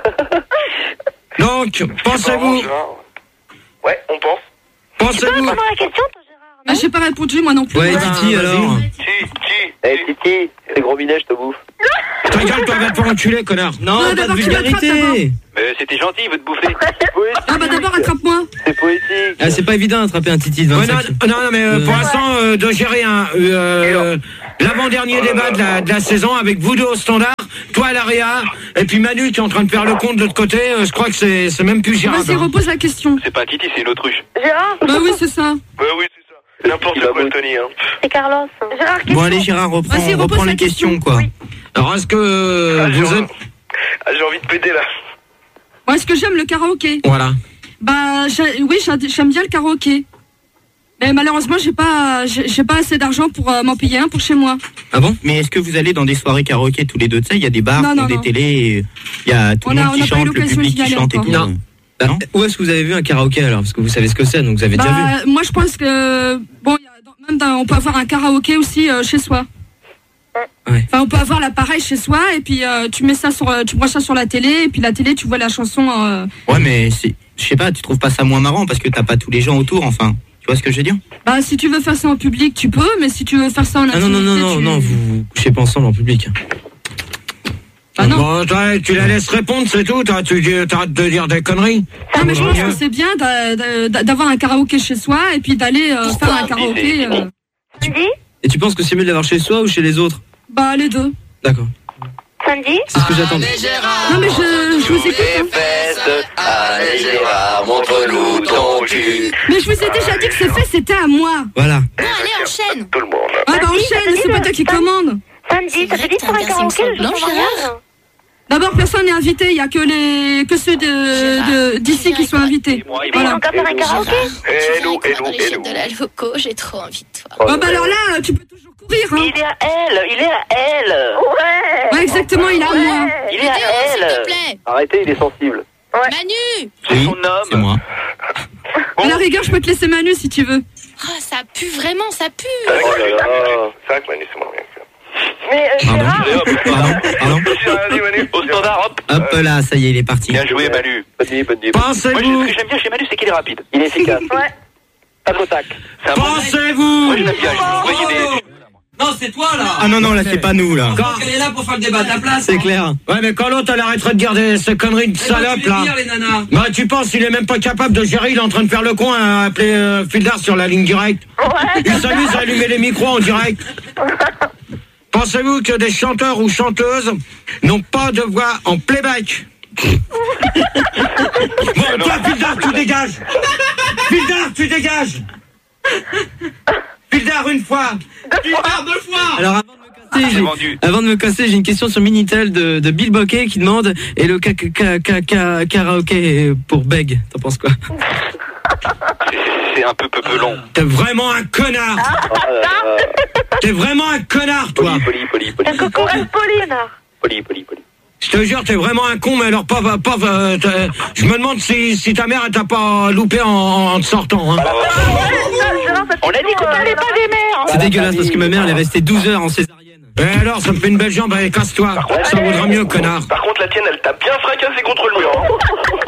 C: Donc, pensez-vous,
F: Ouais, on pense.
C: pensez-vous.
H: Répondre à la question, toi, Gérard?
B: Bah, j'ai pas répondu, moi non plus.
A: Ouais,
B: Ouais.
A: Titi,
C: vas-y.
A: alors.
F: Si, si.
J: Eh, Titi, c'est gros minet, je te bouffe.
C: Ta gueule, toi, va te faire enculer, connard.
A: Non,
B: Ouais,
A: pas de
B: d'abord, tu m'attrapes,
A: vulgarité.
G: Mais c'était gentil, il veut te bouffer.
J: C'est poétique.
B: Ah bah d'abord, attrape-moi.
J: C'est poétique.
A: Ah, c'est pas évident d'attraper un Titi de
C: Ouais, non,
A: vingt-cinq.
C: non, non, mais euh, pour
A: Ouais.
C: l'instant, euh, de gérer un euh, l'avant-dernier débat de la, de la saison avec vous deux au standard, toi à l'Aria, et puis Manu qui est en train de faire le compte de l'autre côté, euh, je crois que c'est c'est même plus gérable.
B: Vas-y,
C: hein.
B: repose la question.
G: C'est pas Titi, c'est une autruche.
I: Gérard?
B: Bah oui, c'est ça.
F: Ouais, oui, c'est ça. C'est n'importe quoi, le Tony. Hein.
H: C'est Carlos.
I: Gérard, question.
A: Bon, allez, Gérard, reprends,
B: Vas-y, repose
A: reprends
B: la
A: les questions,
B: question.
A: quoi.
B: Oui.
C: Alors, est-ce que euh,
F: Ah, j'ai
C: vous
F: envie-
C: êtes...
F: Ah, j'ai envie de péter là.
B: Moi, est-ce que j'aime le karaoké?
C: Voilà.
B: Bah j'ai- oui, j'ai- j'aime bien le karaoké. Mais malheureusement, j'ai pas, j'ai j'ai pas assez d'argent pour euh, m'en payer un pour chez moi.
A: Ah bon? Mais est-ce que vous allez dans des soirées karaoké tous les deux? Tu sais, il y a des bars,
B: Non,
A: qui ont
B: non,
A: des
B: non.
A: télés, il y a tout
B: On
A: le
B: a-
A: monde
B: on
A: qui
B: a pas eu
A: chante, le
B: l'occasion
A: public
B: d'y
A: qui
B: aller
A: chante et
B: encore.
A: tout.
C: Non.
A: Bah, où est-ce que vous avez vu un karaoké alors? Parce que vous savez ce que c'est, donc vous avez déjà vu.
B: Bah, moi, je pense que bon, y a dans- même dans- on peut avoir un karaoké aussi euh, chez soi.
A: Ouais.
B: Enfin, on peut avoir l'appareil chez soi et puis euh, tu mets ça sur, euh, tu branches ça sur la télé et puis la télé, tu vois la chanson. Euh,
A: Ouais, mais c'est, je sais pas, tu trouves pas ça moins marrant parce que t'as pas tous les gens autour, enfin. Tu vois ce que je veux dire?
B: bah, si tu veux faire ça en public, tu peux, mais si tu veux faire ça en
A: Ah non, non, non,
B: intimité,
A: non,
B: tu...
A: non, vous vous couchez pas ensemble en public.
B: Ah non.
C: Bon, toi, tu la laisses répondre, c'est tout. Toi, tu dis- t'arrêtes de dire des conneries.
B: Ah, mais je pense
C: Vaudrait
B: que c'est bien d'a- d'a- d'avoir un karaoké chez soi et puis d'aller euh, faire un karaoké. euh,
H: Sandy?
A: Et tu penses que c'est mieux de l'avoir chez soi ou chez les autres?
B: bah, les deux.
A: D'accord.
H: Sandy?
A: C'est ce que j'attendais.
B: Non, mais je, je vous écoute. hein.
F: Allez, Gérard, montre-nous ton cul.
B: Mais je vous ai déjà dit que ce fait, c'était à moi.
A: Voilà.
E: Bon, allez, enchaîne.
F: Tout le monde.
B: Ah, bah,
H: Sandy,
B: enchaîne,
H: Sandy,
B: c'est pas toi qui
H: Sandy.
B: commande.
H: Sandy, ça
E: vrai
H: te dit
E: que
H: de faire un
E: t'as un
H: karaoké
E: piercing
H: le jour de ton
E: blanc,
H: mariage?
B: D'abord, personne n'est invité, il y a que les, que ceux de, de- d'ici qui sont invités.
G: Moi, il
H: Mais
B: Voilà.
H: on va faire un karaoké?
F: Et nous, et
E: dans
F: nous,
E: les
F: et
E: chefs
F: nous.
E: de la loco, j'ai trop envie de toi.
B: Oh, bah, alors là, tu peux toujours courir, hein.
H: Il est à elle, il est à elle. Ouais.
B: Ouais, exactement, il est à moi.
H: Il est à
E: Théo, s'il te
H: elle.
E: plaît.
J: Arrêtez, il est sensible.
E: Manu.
G: C'est son
A: C'est
G: homme.
A: moi.
B: À la rigueur, je peux te laisser Manu si tu veux.
E: Oh, ça pue vraiment, ça pue.
F: C'est vrai que
J: Oh là là.
F: c'est vrai que Manu, c'est moins bien que ça.
I: Mais euh, Gérard,
A: Pardon, pardon.
F: Vas-y, Manu.
G: Au standard, hop.
A: Hop là, ça y est, il est parti.
G: Bien joué, Manu.
J: Bonne nuit, bonne nuit.
G: Moi, je-
C: Pensez-vous,
G: ce que j'aime bien chez Manu, c'est qu'il est rapide.
J: Il est efficace.
I: ouais.
J: Pas de tac.
G: C'est un bon-
C: pensez-vous,
G: Moi, je l'aime bien. Je vous voyez des...
L: Non, c'est toi là.
A: Ah non, non, là, c'est pas nous, là.
L: Je crois qu'elle est là pour faire le débat à ta place.
A: C'est clair.
C: Ouais, mais quand l'autre, elle arrêterait de dire des, ces conneries de
L: C'est toi, tu
C: salope,
L: les
C: là.
L: dire, les nanas.
C: Bah, tu penses, il est même pas capable de gérer, il est en train de faire le coin à appeler euh, Fildar sur la ligne directe.
I: Ouais.
C: Il s'amuse à allumer les micros en direct. Pensez-vous que des chanteurs ou chanteuses n'ont pas de voix en playback? Bon, toi, Fildar, tu dégages. Fildar, tu dégages. Fildar, une fois.
L: Fildar, deux fois.
A: Alors, avant de me casser,
G: C'est
A: j'ai-
G: vendu.
A: avant de me casser, j'ai une question sur Minitel de, de Bill Bokeh qui demande et le ca- ca- ca- ca- karaoké pour Beg, t'en penses quoi?
G: C'est- C'est un peu peu peu long.
C: T'es vraiment un connard.
J: Oh là là.
C: T'es vraiment un connard, toi.
J: Poli, poli, poli, poli.
I: Un coco reste poli, connard.
J: Poli, poli, poli.
C: Je te jure, t'es vraiment un con, mais alors pas, pas, pas euh, t'es- je me demande si, si ta mère elle t'a pas loupé en, en te sortant. Hein.
H: On a dit qu'on n'allait pas des mères.
A: C'est dégueulasse parce que ma mère elle est restée douze heures en césarienne.
C: Et alors, ça me fait une belle jambe, allez, casse-toi. Ça vaudra mieux, connard.
F: Par contre, la tienne, elle t'a bien fracassé contre le mur. hein.
C: Bon,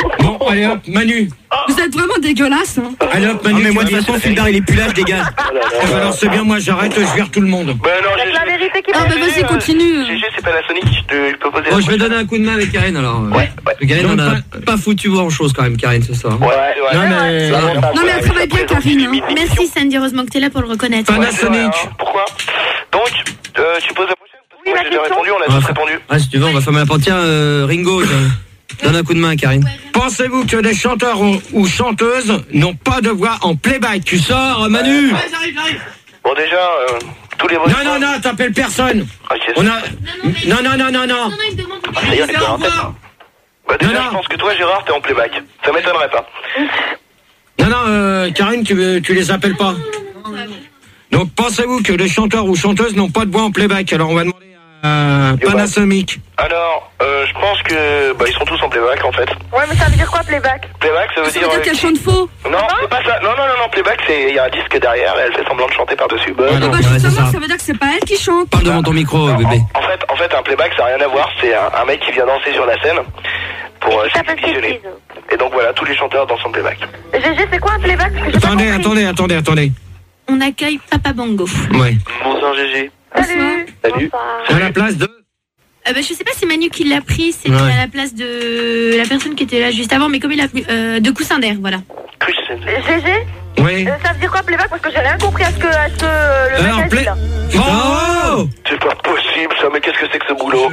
C: allez hop, Manu.
B: Vous êtes vraiment dégueulasse. Hein.
C: Allez hop, Manu.
A: Non, mais moi, de toute façon, Fulbert, il est plus là, je dégage.
C: Ah bah alors c'est bien, moi j'arrête, je vire tout le monde.
F: Ben non,
I: C'est la vérité qui
B: Ah bah vas-y, continue.
F: G G, c'est Panasonic, je te je peux poser
A: Bon,
F: la
A: je vais donner un coup de main avec Karine alors.
F: Ouais, ouais.
A: Karine, on
C: Donc,
A: a pas foutu grand chose quand même, Karine, ce soir.
F: Ouais, ouais.
C: Non mais...
B: Non mais elle travaille bien, Karine. Hein.
E: Merci Sandy, heureusement que t'es là pour le reconnaître.
C: Panasonic.
F: Pourquoi? Donc, euh, tu poses la prochaine? Parce que moi, j'ai déjà répondu, on a tous répondu.
A: Ah, si tu veux, on va fermer la porte. Tiens, euh, Ringo, tiens, donne un coup de main à Karine.
C: Pensez-vous que des chanteurs ou, ou chanteuses n'ont pas de voix en playback? Tu sors, Manu.
L: Ouais, j'arrive, j'arrive.
F: Bon, déjà, euh, tous les votes.
C: Non, non, non, t'appelles personne.
F: Ok,
C: On a...
E: Non,
C: Non, non, non, non, non.
E: non, il me demande
F: Ah, ça y est, on est pas en tête. hein. Bah, déjà,
C: Non, non.
F: je pense que toi, Gérard, t'es en playback. Ça m'étonnerait pas.
C: Non, non, euh, Karine, tu, tu les appelles pas. Donc, pensez-vous que les chanteurs ou chanteuses n'ont pas de voix en playback? Alors, on va demander à Panasonic.
F: Alors, euh, je pense que bah, ils sont tous en playback en fait.
I: Ouais, mais ça veut dire quoi, playback?
F: Playback, ça veut
B: Ça
F: dire.
B: veut dire
F: euh,
B: qu'elle chante faux.
F: Non, c'est pas ça. Non, non, non, non, playback, c'est il y a un disque derrière et elle fait semblant de chanter par-dessus. Bah,
B: Ah
A: non,
B: bah
A: ouais, c'est
B: justement,
A: ça.
B: ça veut dire que c'est pas elle qui chante.
A: Parle devant ton micro,
F: non,
A: bébé.
F: En, en fait, en fait, un playback, ça n'a rien à voir. C'est un, un mec qui vient danser sur la scène pour euh,
I: Ça peut
F: s'exhibitionner. Et donc voilà, tous les chanteurs dansent en playback.
I: G G, c'est quoi un playback? Parce que j'ai pas
C: Attendez,
I: compris.
C: attendez, attendez, attendez.
E: On accueille Papa Bongo.
C: Ouais.
F: Bonsoir G G.
I: Salut.
F: Salut.
C: À la place de...
E: Euh, bah, je sais pas si Manu qui l'a pris, c'était
C: Ouais.
E: à la place de la personne qui était là juste avant, mais comme il a pris euh, de Coussin d'air, voilà.
I: G G,
C: Oui.
I: euh, ça veut dire quoi, playback? Parce que j'ai rien compris à ce que, à ce que euh, le
C: Alors,
I: mec a
C: play...
I: dit là.
C: Oh,
F: C'est pas possible ça, mais qu'est-ce que c'est que ce boulot?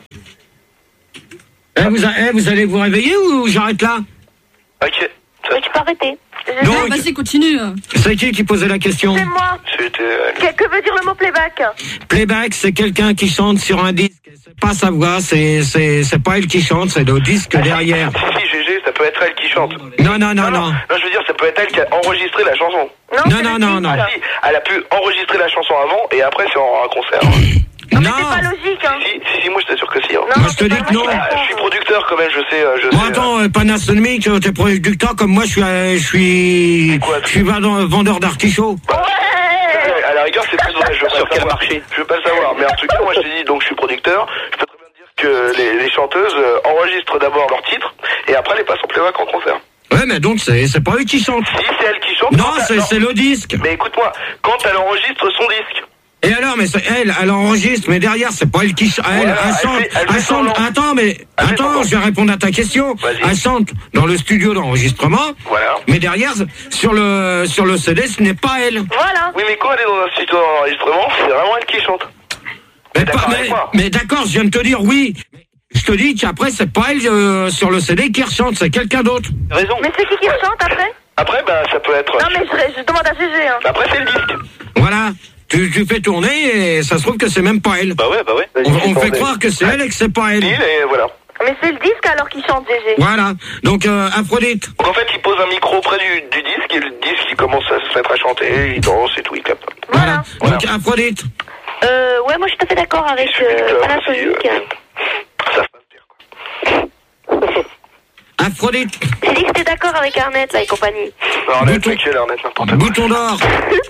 C: eh, vous, a- eh, vous allez vous réveiller ou j'arrête là?
F: Ok.
I: Mais tu peux arrêter. G G,
C: Donc-
B: Ah, vas-y, continue.
C: C'est qui qui posait la question?
I: c'est moi.
F: C'était. euh,
I: Que, que veut dire le mot playback?
C: Playback, c'est quelqu'un qui chante sur un disque. C'est pas sa voix, c'est, c'est, c'est pas elle qui chante, c'est le disque derrière.
F: Si, si, G G, ça peut être elle qui chante.
C: Non, non, non, non.
F: Non, je veux dire, ça peut être elle qui a enregistré la chanson.
I: Non,
C: Non,
I: c'est
C: non,
I: le
C: non,
I: titre.
C: non.
F: Ah si, elle a pu enregistrer la chanson avant et après c'est en un concert.
I: Non, mais
C: Non.
I: c'est pas logique, hein.
F: Si, si, si, moi je t'assure que si. Hein.
I: Non,
C: Moi, je te
I: c'est
C: dis
I: pas
C: que non.
I: vrai,
F: Ah,
I: c'est
F: je suis
I: pas-
F: producteur quand même, je sais. euh, Je
C: Bon,
F: sais
C: attends, euh, Panasonic, euh, t'es producteur comme moi, je suis, euh, je suis,
F: C'est quoi,
C: je suis vendeur, vendeur d'artichauts.
F: Ouais, à la rigueur, c'est plus vrai. Je veux sur quel marché? Je veux pas le savoir, mais en tout cas, moi je te dis, donc je suis producteur. Je peux très bien dire que les, les chanteuses euh, enregistrent d'abord leur titre et après les passent en playback en concert.
C: Ouais, mais donc, c'est, c'est pas eux qui chantent.
F: Si c'est elle qui chante.
C: Non,
F: quand elle-
C: c'est, c'est le disque.
F: Mais écoute-moi, quand elle enregistre son disque.
C: Et alors, mais c'est elle, elle enregistre, mais derrière, c'est pas elle qui chante. Elle,
F: Voilà,
C: elle
F: elle
C: chante,
F: fait- elle
C: elle
F: fait
C: chante.
F: semblant.
C: Attends, mais,
F: Elle fait
C: attends,
F: semblant.
C: je vais répondre à ta question.
F: Vas-y.
C: Elle chante dans le studio d'enregistrement.
F: Voilà.
C: Mais derrière, sur le, sur le C D, ce n'est pas elle.
I: Voilà.
F: Oui, mais quand elle est dans un studio d'enregistrement, c'est vraiment elle qui chante.
C: Mais,
F: D'accord
C: pas-
F: avec
C: mais,
F: moi.
C: mais d'accord, je viens de te dire oui. Je te dis qu'après, c'est pas elle euh, sur le C D qui rechante, c'est quelqu'un d'autre.
F: Raison.
I: Mais c'est qui qui chante après?
F: Après, bah, ça peut être.
I: Non, mais je, je demande à G G, hein.
F: Après, c'est le disque.
C: Voilà. Tu, tu fais tourner et ça se trouve que c'est même pas elle.
F: Bah ouais, bah ouais.
C: On, on fait croire que c'est elle et que c'est pas elle.
F: Et voilà.
I: Mais c'est le disque alors qui chante, G G.
C: Voilà. Donc, euh, Aphrodite.
F: Donc en fait, il pose un micro près du, du disque et le disque, il commence à se mettre à chanter, il danse et tout, il capte.
C: Voilà.
F: Voilà.
C: Donc, Aphrodite.
H: Euh, ouais, moi je suis tout à fait d'accord avec euh, Panasonic.
F: Ça se passe bien, quoi.
C: Aphrodite.
H: J'ai dit que t'es d'accord avec Arnett, là, et compagnie.
F: Alors, Arnett, lequel, Arnett, n'importe quoi.
C: Bouton d'or.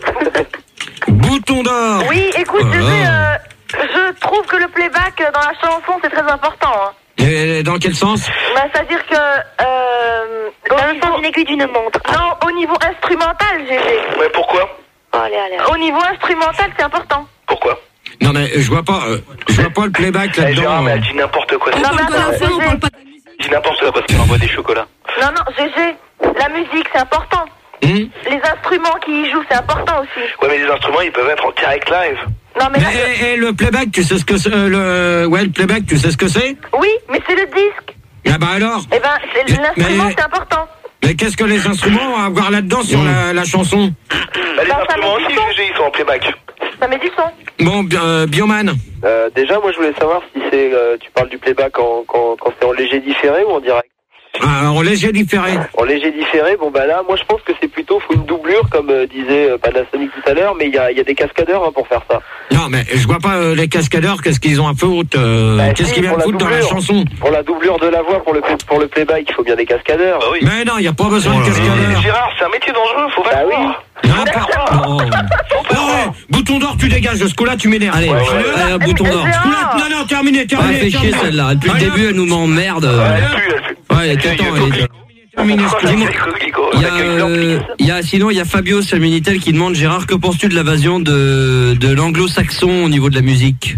C: Bouton d'or.
I: Oui, écoute,
C: Oh
I: G G,
C: là.
I: euh, je trouve que le playback euh, dans la chanson, c'est très important, hein.
C: Et dans quel sens?
I: Bah, c'est-à-dire que, euh,
H: Dans
I: au
H: le
I: niveau...
H: sens d'une aiguille d'une montre.
I: Non, au niveau instrumental, G G.
F: Mais pourquoi?
H: Oh, allez, allez.
I: Au niveau instrumental, c'est important.
F: Pourquoi?
C: Non, mais je vois pas, euh, je vois pas le playback
F: Eh,
C: là-dedans.
F: Gérard, mais elle dit n'importe quoi.
B: On
I: Non,
B: parle
I: mais
B: pas
I: attends,
B: d'infos, on
I: G G.
B: parle pas de musique.
F: Elle dit n'importe quoi parce qu'elle envoie des chocolats.
I: Non, non, G G, la musique, c'est important.
C: Hum
I: Les instruments qui y jouent, c'est important aussi.
F: Ouais, mais les instruments, ils peuvent être en direct live.
I: Non, mais
C: Mais
I: là,
C: et, et le playback, tu sais ce que c'est euh, le ouais le playback, tu sais ce que c'est?
I: oui, mais c'est le disque.
C: Ah bah alors.
I: Eh ben, c'est-
C: Mais-
I: l'instrument,
C: mais-
I: c'est important.
C: Mais qu'est-ce que les instruments ont à voir là-dedans sur la, la chanson?
F: Bah, les
I: Bah, ça
F: instruments
I: met
F: aussi,
I: du son.
F: G G, ils sont en playback.
I: Ça met du son.
C: Bon, bi- euh, Bioman.
J: Euh, déjà, moi, je voulais savoir si c'est, euh, tu parles du playback en, quand, quand c'est en léger différé ou en direct.
C: Ah, en léger différé.
J: En léger différé, bon bah là, moi je pense que c'est plutôt faut une doublure comme euh, disait euh, Panasonic tout à l'heure, mais il y a, il y a des cascadeurs hein, pour faire ça.
C: Non, mais je vois pas euh, les cascadeurs, qu'est-ce qu'ils ont à foutre euh,
J: Bah,
C: Qu'est-ce
J: si,
C: qu'ils viennent
J: pour la
C: foutre dans la
J: doublure.
C: chanson?
J: Pour la doublure de la voix, pour le pour le playback, il faut bien des cascadeurs.
F: Bah oui.
C: Mais non, il y a pas besoin de
F: Mais
C: cascadeurs.
F: Gérard, c'est un métier dangereux, faut pas
J: Bah
F: le
J: oui.
F: croire.
C: N'importe. Oh. Oh, ouais, bouton d'or, tu dégages. Ce coup-là, tu m'énerves.
A: Allez,
F: Ouais,
A: allez,
F: ouais.
A: allez, un bouton d'or.
I: Gérard.
C: Ce coup-là, non, non, terminé,
A: Ah,
C: terminé.
A: elle fait chier
C: terminé.
A: celle-là. Depuis le
C: Allez,
A: début, elle nous m'emmerde.
F: Elle pue, elle pue.
A: Ouais, il y a tout le temps. elle est- Dis-moi, Il y a, euh, il y a, sinon, il y a Fabio sur le Minitel qui demande, Gérard, que penses-tu de l'invasion de, de l'anglo-saxon au niveau de la musique?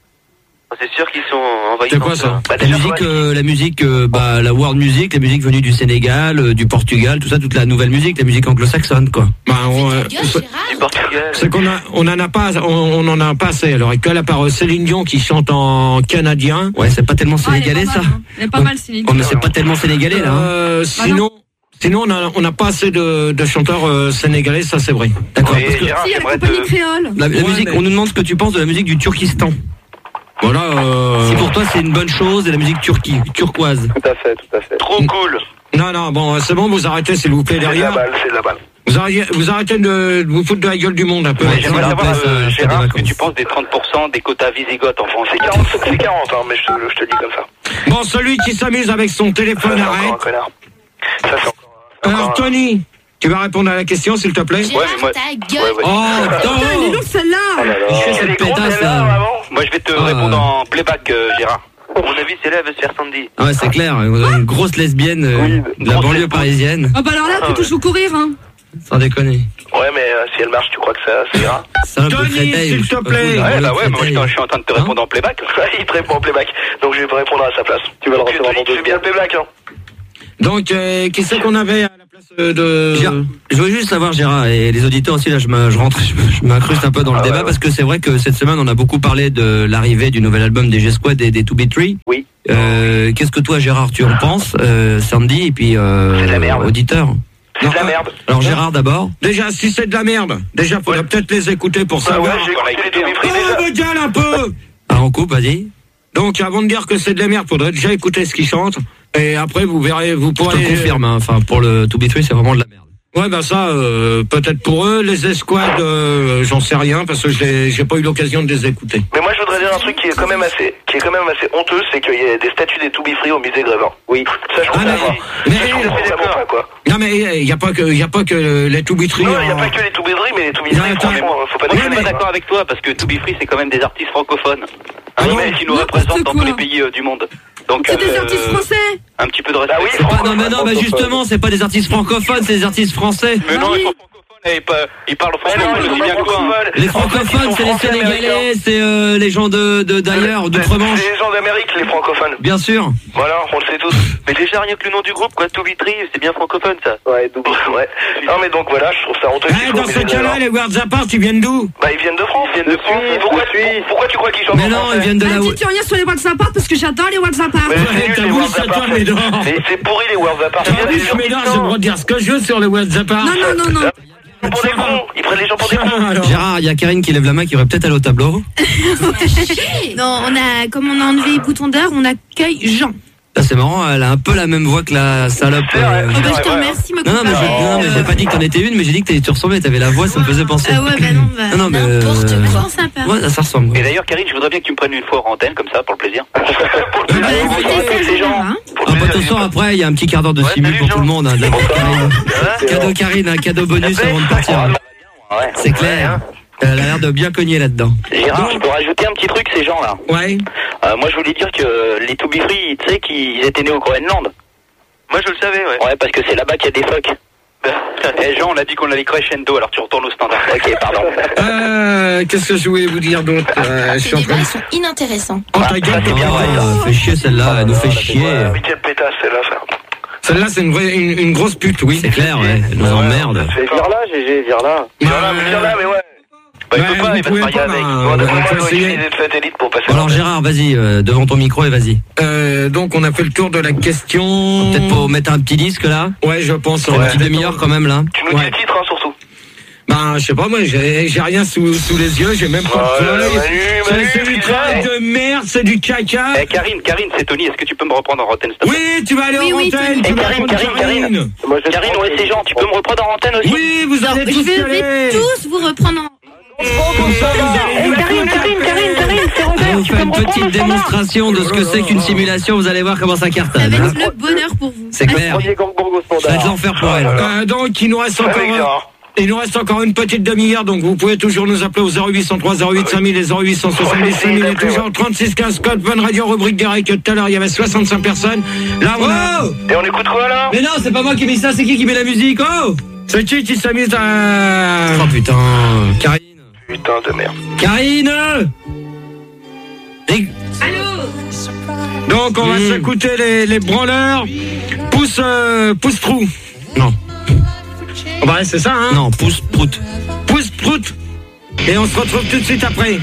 G: C'est sûr qu'ils sont envahis.
A: C'est quoi ça? Bah, la musique, euh, la musique, euh, bah, la world music, la musique venue du Sénégal, euh, du Portugal, tout ça, toute la nouvelle musique, la musique anglo-saxonne, quoi.
C: Bah, on, euh,
G: Du Portugal.
C: c'est qu'on a, on en a pas, on, on en a pas assez. Alors, actuelle, à part Céline Dion qui chante en canadien.
A: Ouais, c'est pas tellement sénégalais,
B: Ah,
A: ça.
B: elle est pas mal, Céline.
A: Oh, mais c'est pas tellement sénégalais, là. Hein.
C: Euh, sinon, sinon, on a, on n'a pas assez de, de chanteurs euh, sénégalais, ça c'est vrai.
A: D'accord.
G: Et
A: Parce que
G: Gérard,
B: Si, il y a la
G: j'aimerais
B: compagnie
G: te-
B: créole.
A: la, la
C: Ouais,
A: musique,
C: mais-
A: on nous demande ce que tu penses de la musique du Turkistan.
C: Voilà. Euh...
A: Si pour toi c'est une bonne chose, et la musique turquie, turquoise.
J: Tout à fait, tout à fait.
F: Trop cool.
C: Non, non, bon, c'est bon, vous arrêtez, s'il vous plaît,
F: C'est de la
C: derrière.
F: balle, c'est de la balle.
C: Vous arrêtez, vous arrêtez de, de vous foutre de la gueule du monde un peu.
A: Ouais,
G: J'aimerais
A: Ça
G: savoir,
A: me plaît,
G: euh,
A: ça,
G: Gérard,
A: ça
G: ce que tu penses des trente pour cent des quotas visigoths en France.
F: C'est quarante, c'est quarante, hein, mais je te, je te le dis comme ça.
C: Bon, celui qui s'amuse avec son
F: Ça,
C: téléphone,
F: c'est encore un
C: arrête.
F: connard. Ça, c'est encore, c'est encore
C: Alors,
F: un-
C: Tony, tu vas répondre à la question, s'il te plaît?
E: Gérard,
G: mais moi-
E: ta
G: Ouais,
E: gueule.
G: ouais.
C: Oh,
B: Putain, elle est
C: putain.
B: lourde celle-là.
J: Oh là là.
A: Je fais
F: Elle
A: cette
F: est grosse,
A: pétasse,
F: celle-là,
A: là.
F: vraiment.
G: Moi, je vais te
A: Ah,
G: répondre
A: euh.
G: en playback, euh, Gérard. À mon avis, c'est là, elle veut se faire Sandy.
A: Ah ouais, c'est clair, une grosse lesbienne euh,
J: Oui,
A: de la
G: grosse
A: banlieue
G: lesbienne.
A: parisienne.
B: Ah bah alors là,
F: Ah,
B: tu touches au courir, hein.
A: Sans déconner.
F: Ouais, mais euh, si elle marche, tu crois que ça, ça ira?
A: C'est un peu
C: Tony,
A: créteil,
C: s'il
A: je sais
C: te
A: pas
C: plaît.
A: vous, la
G: Ouais,
A: banlieue
G: bah ouais, moi,
A: créteil.
G: je je suis en train de te
A: Hein
G: répondre en playback.
F: Il te répond en playback, donc je vais te répondre à sa place.
J: Tu vas le
F: Donc,
J: recevoir
F: Tony,
J: dans
F: tu
J: deux
F: fais bien le playback, hein?
C: Donc, euh, qui c'est qu'on avait à la place euh, de...
A: Gérard, je veux juste savoir, Gérard, et les auditeurs aussi, là, je me- je rentre, je me- je m'incruste un peu dans le
F: Ah ouais,
A: débat,
F: ouais.
A: parce que c'est vrai que cette semaine, on a beaucoup parlé de l'arrivée du nouvel album des G-Squad et des deux B trois.
G: Oui.
A: Euh, qu'est-ce que toi, Gérard, tu en penses, euh, Sandy, et puis, euh,
F: C'est de la merde.
A: auditeur?
F: C'est
C: Non,
F: de la
C: euh,
F: merde.
A: Alors, Gérard, d'abord.
C: Déjà, si c'est de la merde, déjà, faudrait
F: Ouais.
C: peut-être les écouter pour
F: Bah ouais,
C: savoir.
F: j'ai écouté les Toby Free
C: Oh,
F: déjà.
C: me gueule un peu.
A: Alors, on coupe, vas-y.
C: Donc, avant de dire que c'est de la merde, faudrait déjà écouter ce qu'ils chantent. Et après, vous verrez, vous
A: Je
C: pourrez...
A: te confirme, hein. Enfin, pour le deux B trois, c'est vraiment de la merde.
C: Ouais, bah ça, euh, peut-être pour eux, les escouades, euh, j'en sais rien, parce que je l'ai- j'ai pas eu l'occasion de les écouter.
F: Mais moi, je voudrais dire un truc qui est quand même assez, qui est quand même assez honteux, c'est qu'il y a des statues des Toby Free au musée Grévin.
G: Oui.
F: Ça, je
C: Ah,
F: comprends
C: mais-
F: pas.
C: mais-
F: Ça, je comprends vraiment pas, quoi.
C: Non, mais il y a pas que, il y a pas que les tout-bitries.
F: Non, il n'y a pas que les Toby Free, mais les Toby
C: Non,
F: Free,
C: attends,
F: franchement, faut pas
G: Moi, je
F: déconner.
G: suis pas d'accord avec toi, parce que To Be Free, c'est quand même des artistes francophones.
C: Ah
G: Un
C: non,
G: mec qui nous
B: n'importe
G: représente dans
B: quoi.
G: tous les pays euh, du monde. Donc,
B: C'est des
G: euh,
B: artistes français.
G: un petit peu de respect.
F: Ah oui,
A: C'est pas, non, mais non, mais justement, c'est pas des artistes francophones, c'est des artistes français.
G: Mais non,
B: Ah oui.
G: ils sont francophones et pas- ils parlent
F: Mais
G: français
F: non,
G: aussi
F: ils sont
G: bien que toi. hein.
F: francophones.
A: Les
F: En fait, ils
A: francophones,
F: sont
A: c'est les
F: français
A: Sénégalais, c'est euh, les gens de de- d'ailleurs, d'outre-Manche.
F: C'est les gens d'Amérique, les francophones.
A: Bien sûr.
F: Voilà, on le sait tous.
G: Mais déjà, rien que le nom du groupe, quoi, To Be Free, c'est bien francophone, ça.
J: Ouais, double.
F: Ouais. Non, mais donc voilà, je trouve ça honteux. qu'ils
C: Eh,
F: soient
C: dans
F: au
C: ce
F: musée
C: cas-là,
F: Grévin.
C: les Worlds Apart, ils viennent d'où?
F: Bah, ils viennent de France.
G: Ils viennent de France,
F: Pourquoi,
G: de Suisse.
F: pourquoi tu crois qu'ils chantent
A: Mais
F: en
A: non,
F: français
A: ils viennent de
B: Ah,
A: là où.
B: dis-tu rien sur les WhatsApp parce que j'adore les WhatsApp.
F: Mais c'est nul,
C: T'as
F: les
C: voulu
F: Worlds Apart.
C: ça, toi, mais non.
F: Mais c'est pourri, les Worlds Apart.
C: Ah,
F: Il y a des
C: oui,
F: gens
C: mais
F: qui
C: non,
F: chantent.
C: j'ai le droit de dire ce que je veux sur les Worlds Apart.
B: Non, non, non, non.
F: Ils prennent des cons. Ils prennent les gens pour des cons.
C: Alors.
A: Gérard, il y a Karine qui lève la main qui aurait peut-être allé au tableau.
E: Non, on a, comme on a enlevé bouton d'heure, on accueille Jean.
A: Là, c'est marrant, elle a un peu la même voix que la salope.
F: C'est vrai.
A: euh,
E: Oh, bah, je te
F: ouais, ouais.
E: remercie, me
A: Non, non, mais je-
E: comparer.
A: non, mais j'ai pas dit que t'en étais une, mais j'ai dit que t'étais- tu ressemblais, t'avais la voix, ça me faisait penser.
E: Ah ouais, bah non, bah.
A: Non, non, mais.
E: N'importe
A: euh,
E: quoi. Sympa.
A: Ouais, ça ressemble.
G: Et d'ailleurs, Karine, je voudrais bien que tu me prennes une fois en antenne, comme ça, pour le plaisir.
F: Pour le
E: Bah,
F: plaisir,
E: écoutez,
F: pour le
E: c'est
F: plaisir.
E: Jean, hein.
F: Pour
A: Ah,
F: le
A: bah,
F: plaisir,
A: attention, après, il y a un petit quart d'heure de
F: Ouais,
A: simul
F: salut,
A: pour tout le
F: Jean.
A: monde. Hein, de la part de Karine.
F: Hein
A: Cadeau Karine, un cadeau bonus avant de partir. hein.
G: Ouais.
A: C'est clair. Elle a l'air de bien cogner là-dedans.
G: Gérard, je peux rajouter un petit truc, ces gens-là.
C: Ouais.
G: Euh, moi, je voulais dire que les To Be Free, tu sais qu'ils étaient nés au Groenland.
F: Moi, je le savais, ouais.
G: Ouais, parce que c'est là-bas qu'il y a des phoques. Eh, Jean, on a dit qu'on allait crescendo, alors tu retournes au standard. Ok, pardon.
C: Euh, qu'est-ce que je voulais vous dire d'autre? Euh, je suis
E: Ces
C: en train
E: débats,
C: de...
E: ils sont inintéressants.
C: Oh, ta gueule,
G: c'est bien vrai,
A: Ah, fait chier celle-là, elle nous fait chier.
F: Mais quelle pétasse, celle-là, ça.
C: Celle-là, c'est une, vraie, une, une grosse pute, oui.
A: C'est clair, ouais, elle nous emmerde.
J: Mais viens là, G G, viens là.
F: Viens là, mais viens là, mais ouais. Bah, il
C: Ouais,
F: peut pas,
C: vous
F: il va se
C: pouvez
F: marier
C: pas,
F: avec.
C: bah,
F: Bon, d'après
C: on
F: moi,
C: peut
F: il doit
C: essayer.
F: utiliser le satellite pour passer.
A: Alors Gérard, vas-y, euh, devant ton micro et vas-y.
C: Euh, donc, on a fait le tour de la question.
A: Peut-être pour mettre un petit disque là.
C: Ouais, je pense.
A: Une
C: ouais.
A: petite demi-heure quand même là.
F: Tu nous dis
C: Ouais.
F: le titre, hein, surtout.
C: Ben, je sais pas, moi, j'ai j'ai rien sous, sous les yeux, j'ai même pas
F: Oh
C: de
F: là là,
C: feuilles.
F: Manu,
C: C'est-
F: Manu,
C: C'est du
F: putain.
C: travail de merde, c'est du caca.
G: Eh, Karine, Karine, c'est Tony, est-ce que tu peux me reprendre en antenne, s'il te plaît?
C: Oui, tu vas aller
E: Oui,
C: en
E: oui,
C: antenne,
E: Tony.
C: tu
G: Eh,
C: vas
G: Karine,
C: prendre
G: Karine, Karine.
J: Moi, je
G: Karine, ouais, c'est Jean, tu peux me reprendre en antenne aussi?
C: Oui, vous allez
E: Je
C: tous y
E: vais
C: aller.
E: tous vous reprendre en.
C: Comme ça, vous allez-
H: Eh, Karine, Karine, Karine, Karine, c'est
A: On
H: Robert.
A: vous
H: Tu
A: fait
H: peux
A: une
H: me reprendre
A: petite
H: le standard?
A: démonstration de ce que c'est qu'une simulation, vous allez voir comment ça
E: Ça
A: cartonne.
E: va
A: hein.
E: être le bonheur pour vous.
A: C'est clair.
J: Premier gangbang au
A: Ça va être
J: standard.
A: l'enfer pour elle.
C: Euh, donc, il nous reste
F: Avec
C: encore
F: Gérard.
C: Il nous reste encore une petite demi-heure, donc vous pouvez toujours nous appeler au zéro huit cent trois zéro huit cinq mille et zéro huit cent soixante-dix cinq mille et toujours trente-six quinze code Fun Radio, rubrique direct. Tout à l'heure, il y avait soixante-cinq personnes. Là, on a...
F: Oh et on écoute quoi, là?
A: Mais non, c'est pas moi qui mets ça, c'est qui qui met la musique? Oh!
C: C'est qui qui s'amuse à...
A: Oh putain, Karine.
F: Putain de merde.
A: Karine! Et...
E: Allô?
C: Donc, on va
A: Mmh.
C: s'écouter les, les branleurs. Pousse, euh, pousse trou. Non. Oh bah, c'est ça, hein?
A: Non, pousse prout.
C: Pousse prout. Et on se retrouve tout de suite après.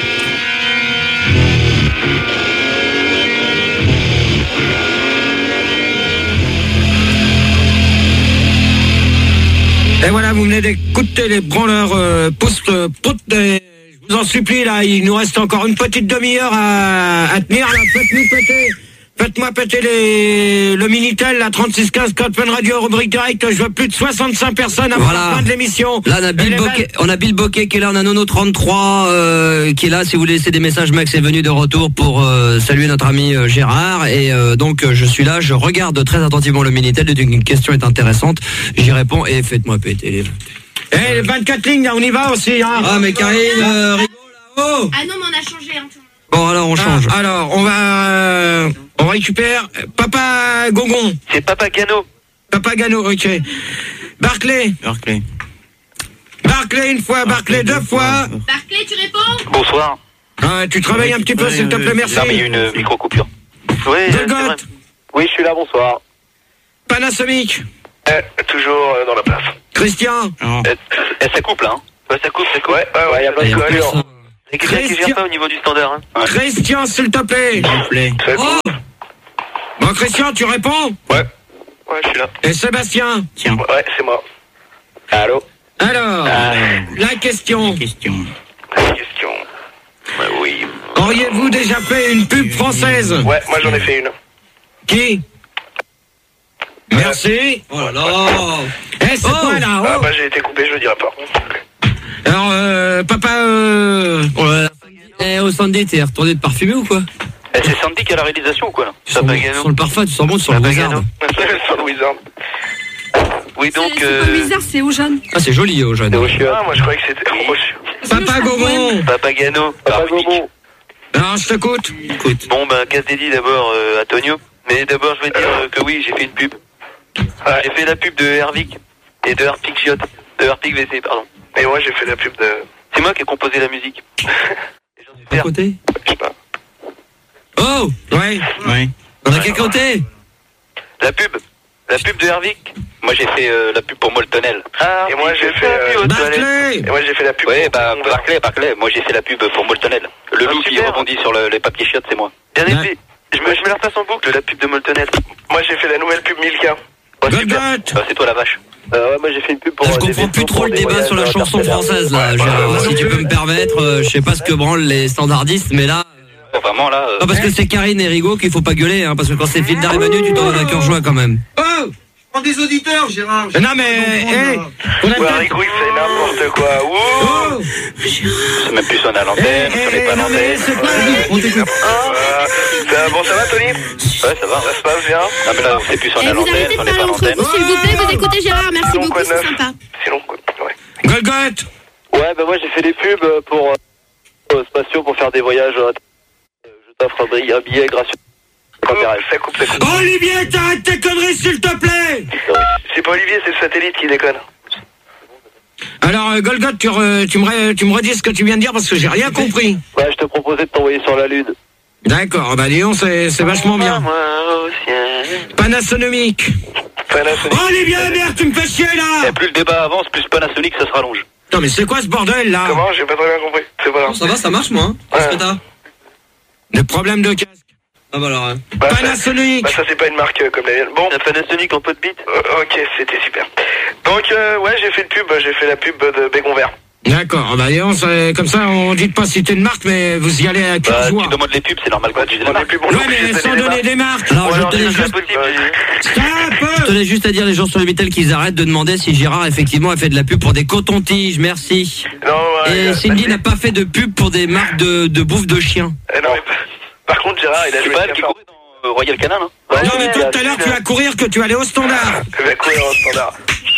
C: Et voilà, vous venez d'écouter les branleurs euh, pousse euh, prout. Et je vous en supplie, là, il nous reste encore une petite demi-heure à, à tenir. Là, faites-nous péter. Faites-moi péter les, le Minitel, la trente-six quinze Code Fun Radio, rubrique direct. Je veux plus de soixante-cinq personnes avant
A: Voilà.
C: la fin de l'émission.
A: Là, on a Bill Bokeh, on a Bill Bokeh qui est là, on a Nono trente-trois euh, qui est là. Si vous voulez laisser des messages, Max est venu de retour pour euh, saluer notre ami euh, Gérard. Et euh, donc, euh, je suis là, je regarde très attentivement le Minitel. Dès qu'une question est intéressante, j'y réponds et faites-moi péter les...
C: Eh, les vingt-quatre lignes, là, on y va aussi, hein.
A: Ah, mais Karine, euh, rigole là-haut.
E: Ah non, mais on a changé. Hein.
A: Bon, alors, on change.
C: Ah, alors, on va... euh, on récupère Papa Gongon.
J: C'est Papa Gano.
C: Papa Gano, ok. Barclay.
D: Barclay.
C: Barclay une fois, Barclay deux fois.
E: Barclay, tu réponds?
J: Bonsoir.
C: Ah, tu travailles un petit peu, s'il te plaît, merci.
J: Non, mais il y a une micro-coupure. Oui, c'est vrai. Oui, je suis là, bonsoir.
C: Panasonic.
F: Eh, toujours euh, dans la place.
C: Christian.
J: Eh, eh, ça coupe, là, hein. Ouais, ça coupe, ça coupe.
F: Ouais, ouais, ouais, y a pas de coupure.
J: C'est quelqu'un qui vient pas au niveau du standard, hein. Ouais.
C: Christian, s'il te plaît.
D: S'il vous plaît.
C: Oh. Bon, Christian, tu réponds?
F: Ouais. Ouais, je suis là.
C: Et Sébastien?
D: Tiens.
F: Ouais, c'est moi. Allô?
C: Alors,
D: Ah.
C: la question.
D: Question.
F: La question. Ouais, oui.
C: Auriez-vous déjà fait une pub française?
F: Ouais, moi j'en ai fait une.
C: Qui? Merci.
A: Oh là là.
C: Eh, c'est
A: Oh.
C: quoi là?
F: Ah
C: Oh.
F: bah j'ai été coupé, je le dirai pas.
C: Alors, euh, papa, euh...
A: Ouais. Eh, au Sandy, t'es retourné de parfumer ou quoi?
J: Eh, c'est Sandy qui a la réalisation ou quoi, là?
A: Tu sens, bon, tu sens le parfum, tu sens bon, tu sens le
J: Papa
A: Wizard.
J: Gano.
F: Sur le Wizard.
J: Oui, donc...
B: C'est c'est pas bizarre, c'est au jeune.
A: Ah, c'est joli, au jeune.
F: Ah, moi je croyais que c'était Roche.
C: Papa Gongon.
J: Papa Gano.
F: Papa Gomo.
C: Alors, je t'écoute.
A: Écoute.
J: Bon, bah, casse dédié d'abord euh, à Tonio. Mais d'abord, je vais dire euh, que oui, j'ai fait une pub.
F: Ouais.
J: J'ai fait la pub de Hervik et de Harpic Giot. De Harpic V C, pardon.
F: Et moi j'ai fait la pub de...
J: C'est moi qui ai composé la musique. Et j'en suis
A: À
J: fier.
A: côté?
F: Je sais pas.
A: Oh!
C: Ouais.
D: Oui.
A: On a quel côté?
J: La pub. La pub de Hervik. Moi, j'ai fait euh, la pub pour Moltonel. Ah,
F: Et moi j'ai fait... euh,
C: Barclay.
F: Et moi j'ai fait la pub.
J: Ouais,
F: pour-
J: bah, Barclay, Barclay. Moi, j'ai fait la pub pour Moltonel. Le
F: Ah,
J: loup qui
F: super.
J: rebondit sur le, les papiers chiottes, c'est moi. Bien
C: Ouais.
J: aimé. Je me, je me la repasse en boucle, la pub de Moltonel.
F: Moi j'ai fait la nouvelle pub Milka.
J: Oh, super.
C: Golgoth.
J: Ah, c'est toi la vache.
M: Euh, ouais, moi j'ai fait une pub pour.
A: Là, je
M: euh, des
A: comprends plus
M: vêtements
A: trop
M: pour
A: le
M: des
A: débat sur la
M: voyages
A: chanson
M: interstellaires.
A: française, là,
F: Ouais,
A: Gérard.
F: ouais,
A: Si
F: ouais.
A: tu peux me permettre, euh, je sais pas ce que branlent les standardistes, mais là...
J: Oh, vraiment, là... euh,
A: Non, parce que c'est Karine et Rigaud qu'il faut pas gueuler, hein, parce que quand c'est Phil d'Arrivanu, tu t'en donnes à cœur joie quand même.
C: Oh.
L: Prends des auditeurs, Gérard.
C: Non, mais, eh, on a
F: Ouais,
C: peut-être-
F: Rico, il fait n'importe quoi. Ouh.
C: Oh.
J: C'est même plus on est à l'antenne,
C: Eh,
J: on n'est
C: eh,
J: pas à
C: non, mais
J: l'antenne.
C: c'est quoi?
A: On t'écoute.
F: Euh, ça- Bon, ça va, Tony?
J: Ouais, ça va.
F: Ça se passe bien?
J: Non, mais là, c'est plus on est
E: Et
J: à
E: vous
J: l'antenne,
E: arrêtez de
J: on n'est
E: parler
J: pas à
E: entre
J: l'antenne.
E: vous, s'il vous plaît. Vous écoutez Gérard, merci
F: Sinon,
E: beaucoup,
F: quoi de
E: c'est
F: neuf?
E: sympa.
F: Sinon, quoi? Ouais.
C: Golgoth.
M: Ouais, bah moi j'ai fait des pubs euh, pour euh, spatiaux pour faire des voyages. euh, Je t'offre un billet, un billet gratuit.
F: Oh, ça coupe, ça coupe.
C: Olivier, t'arrêtes tes conneries, s'il te plaît.
F: C'est pas Olivier, c'est le satellite qui déconne.
C: Alors, euh, Golgoth, tu, re- tu, me, re- tu me redis ce que tu viens de dire parce que j'ai rien compris.
M: Ouais, je te proposais de t'envoyer sur la Lune.
C: D'accord, bah disons, c'est c'est vachement bien.
J: Moi aussi.
C: Panasonic.
F: Panasonic.
C: Olivier, merde, tu me fais chier là.
J: Et plus le débat avance, plus Panasonic, ça se rallonge.
C: Non, mais c'est quoi ce bordel là?
F: Comment? J'ai pas très bien compris. C'est pas
A: Non,
F: grave.
A: ça va, ça marche, moi. Hein. Qu'est-ce que t'as?
C: Le problème de casque.
A: Ah bah alors... hein.
F: Bah, ça-
C: Panasonic.
F: Bah, ça, c'est pas une marque euh, comme la mienne. Bon.
J: La Panasonic en pot de bite.
F: Euh, ok, c'était super. Donc, euh, ouais, j'ai fait une pub. J'ai fait la pub de Bégon Vert.
C: D'accord, bah disons, c'est comme ça, on dit pas citer une marque, mais vous y allez à cœur
J: Bah,
C: joie.
J: tu demandes les pubs, c'est normal que tu dises la marque.
F: plus bon.
C: Ouais, mais sans donner des marques.
A: Alors,
J: Ouais,
A: je
J: alors,
A: tenais
J: c'est
A: juste...
J: impossible.
C: Stop.
A: Je tenais juste à dire les gens sur le Vitel qu'ils arrêtent de demander si Gérard effectivement a fait de la pub pour des cotons-tiges, merci.
F: Non, ouais,
A: Et
F: euh,
A: Cindy
F: bah,
A: n'a pas fait de pub pour des marques de, de bouffe de chien.
F: eh, non, mais, par contre, Gérard, il a
J: C'est
F: joué
J: pas
F: avec
J: elle qui
F: un
J: courait dans euh, Royal Canin, hein.
C: Non, mais toi, tout à l'heure, tu vas courir que tu vas aller au standard.
F: Il va courir au standard.
C: Tu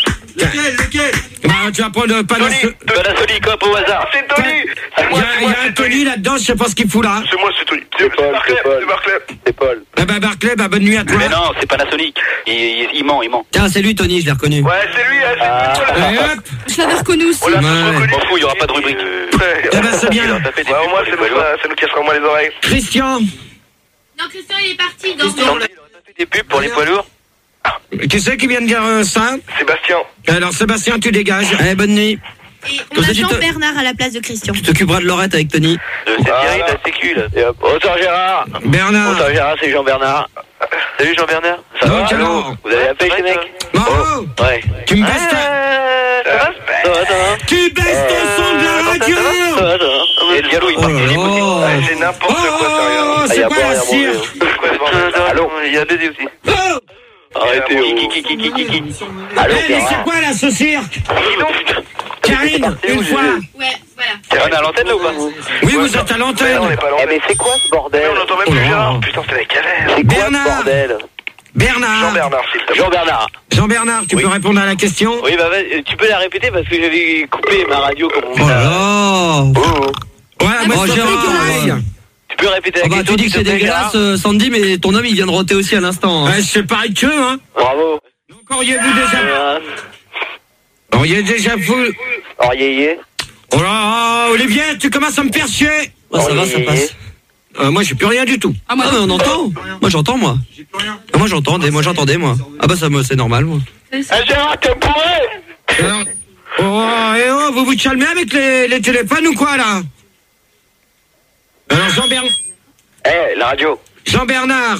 L: Lequel, lequel?
C: Bah, tu vas prendre Panasonic.
G: Panasonic, hop, au hasard.
F: C'est Tony.
C: Il y a, il y a un Tony là-dedans, je sais pas ce qu'il fout là.
F: C'est moi, c'est Tony. C'est Barclay. C'est Barclay.
J: C'est Paul.
C: Eh ben Barclay, bah bonne nuit à toi.
G: Mais non, c'est Panasonic. Il, il, il ment, il ment.
A: Tiens, c'est lui, Tony, je l'ai reconnu.
F: Ouais, c'est lui, hein, c'est lui.
C: Et hop.
B: Je l'avais reconnu aussi.
F: On l'a tous
A: Ouais.
F: reconnu.
G: M'en fous, il y aura pas de rubrique.
F: Ouais,
C: Eh ben c'est bien.
F: au moins, ça nous, ça nous cassera moins les oreilles.
C: Christian,
E: Non, Christian, il est parti. Donc,
G: Il a fait des pubs pour les poids lourds.
C: qui c'est qui vient de dire euh, ça?
F: Sébastien.
C: Alors Sébastien, tu dégages.
A: Allez, bonne nuit.
E: et on
A: Comme ça,
E: a
A: tu te-
E: Jean-Bernard à la place de Christian.
A: Tu t'occuperas de Laurette avec Tony.
G: C'est Thierry de la sécu, là. Et hop. Bonsoir Gérard.
C: Bernard.
G: Bonsoir Gérard, c'est Jean-Bernard. Salut Jean-Bernard. Ça
C: Donc,
G: va?
C: alors.
G: Vous avez appelé les mecs?
C: Bravo.
G: Ouais.
C: Tu me baisses ta...
G: Euh, Ça va? Ça va, ça va?
C: Tu baisses ton son de la radio.
G: Ça va, ça va. Et le dialogue, il
A: Oh
G: part.
A: là
G: Il est possible.
A: là.
F: Ouais, c'est n'importe quoi, sérieux.
C: Oh,
J: Ah, y
C: c'est
J: a
C: quoi
J: boire,
C: la
J: y a
C: cire?
J: manger.
F: C'est quoi ce bordel?
G: Allô? Il y a Dédé aussi.
C: Oh.
G: Arrêtez,
J: oh.
G: qui, qui, qui, qui, qui, qui.
C: Eh,
G: Allô,
C: mais c'est quoi là ce cirque?
F: Dis donc.
C: Karine, une fois.
E: Ouais, voilà.
G: On est à l'antenne là ou pas?
C: Oui, vous êtes à l'antenne.
F: On est pas loin.
J: Eh mais c'est quoi ce
F: Mais
J: bordel?
F: on entend même
C: Oh
F: plus
C: là
F: Gérard.
C: là.
F: Putain, c'est la galère.
J: C'est quoi ce
C: Bernard.
J: bordel?
C: Bernard.
F: Jean-Bernard, s'il te plaît.
G: Jean-Bernard.
C: Jean-Bernard, tu
G: Oui.
C: peux répondre à la question?
G: Oui, bah vas-y, tu peux la répéter parce que j'avais coupé ma radio comme on
A: Oh là là.
C: Voilà, moi
A: Oh,
C: je
A: Gérard.
C: pareil.
G: Tu peux répéter la
A: Oh bah,
G: question?
A: tu dis que
G: s'il
A: c'est
G: te plaît,
A: dégueulasse,
G: Gérard
A: euh, Sandy, mais ton homme, il vient de roter aussi à l'instant. hein.
C: Ouais, c'est pareil que eux, hein.
J: Bravo.
C: Donc auriez-vous déjà...
J: Euh,
C: Auriez déjà vous...
J: Oh yé yé.
C: Oh là, Olivier, tu commences à me faire chier.
A: Oh, ça va, ça passe.
C: Euh, moi, j'ai plus rien du tout.
B: Ah, moi,
A: Ah, mais on entend. Moi, j'entends, moi. Ah, moi, j'entendais, moi, j'entendais, moi. Ah, bah, ça, me- c'est normal, moi.
F: Ah, Gérard, t'es bourré.
C: Alors, oh, et oh, vous vous calmez avec les, les téléphones ou quoi, là? Alors, Jean-Bernard...
J: Eh, la radio.
C: Jean-Bernard,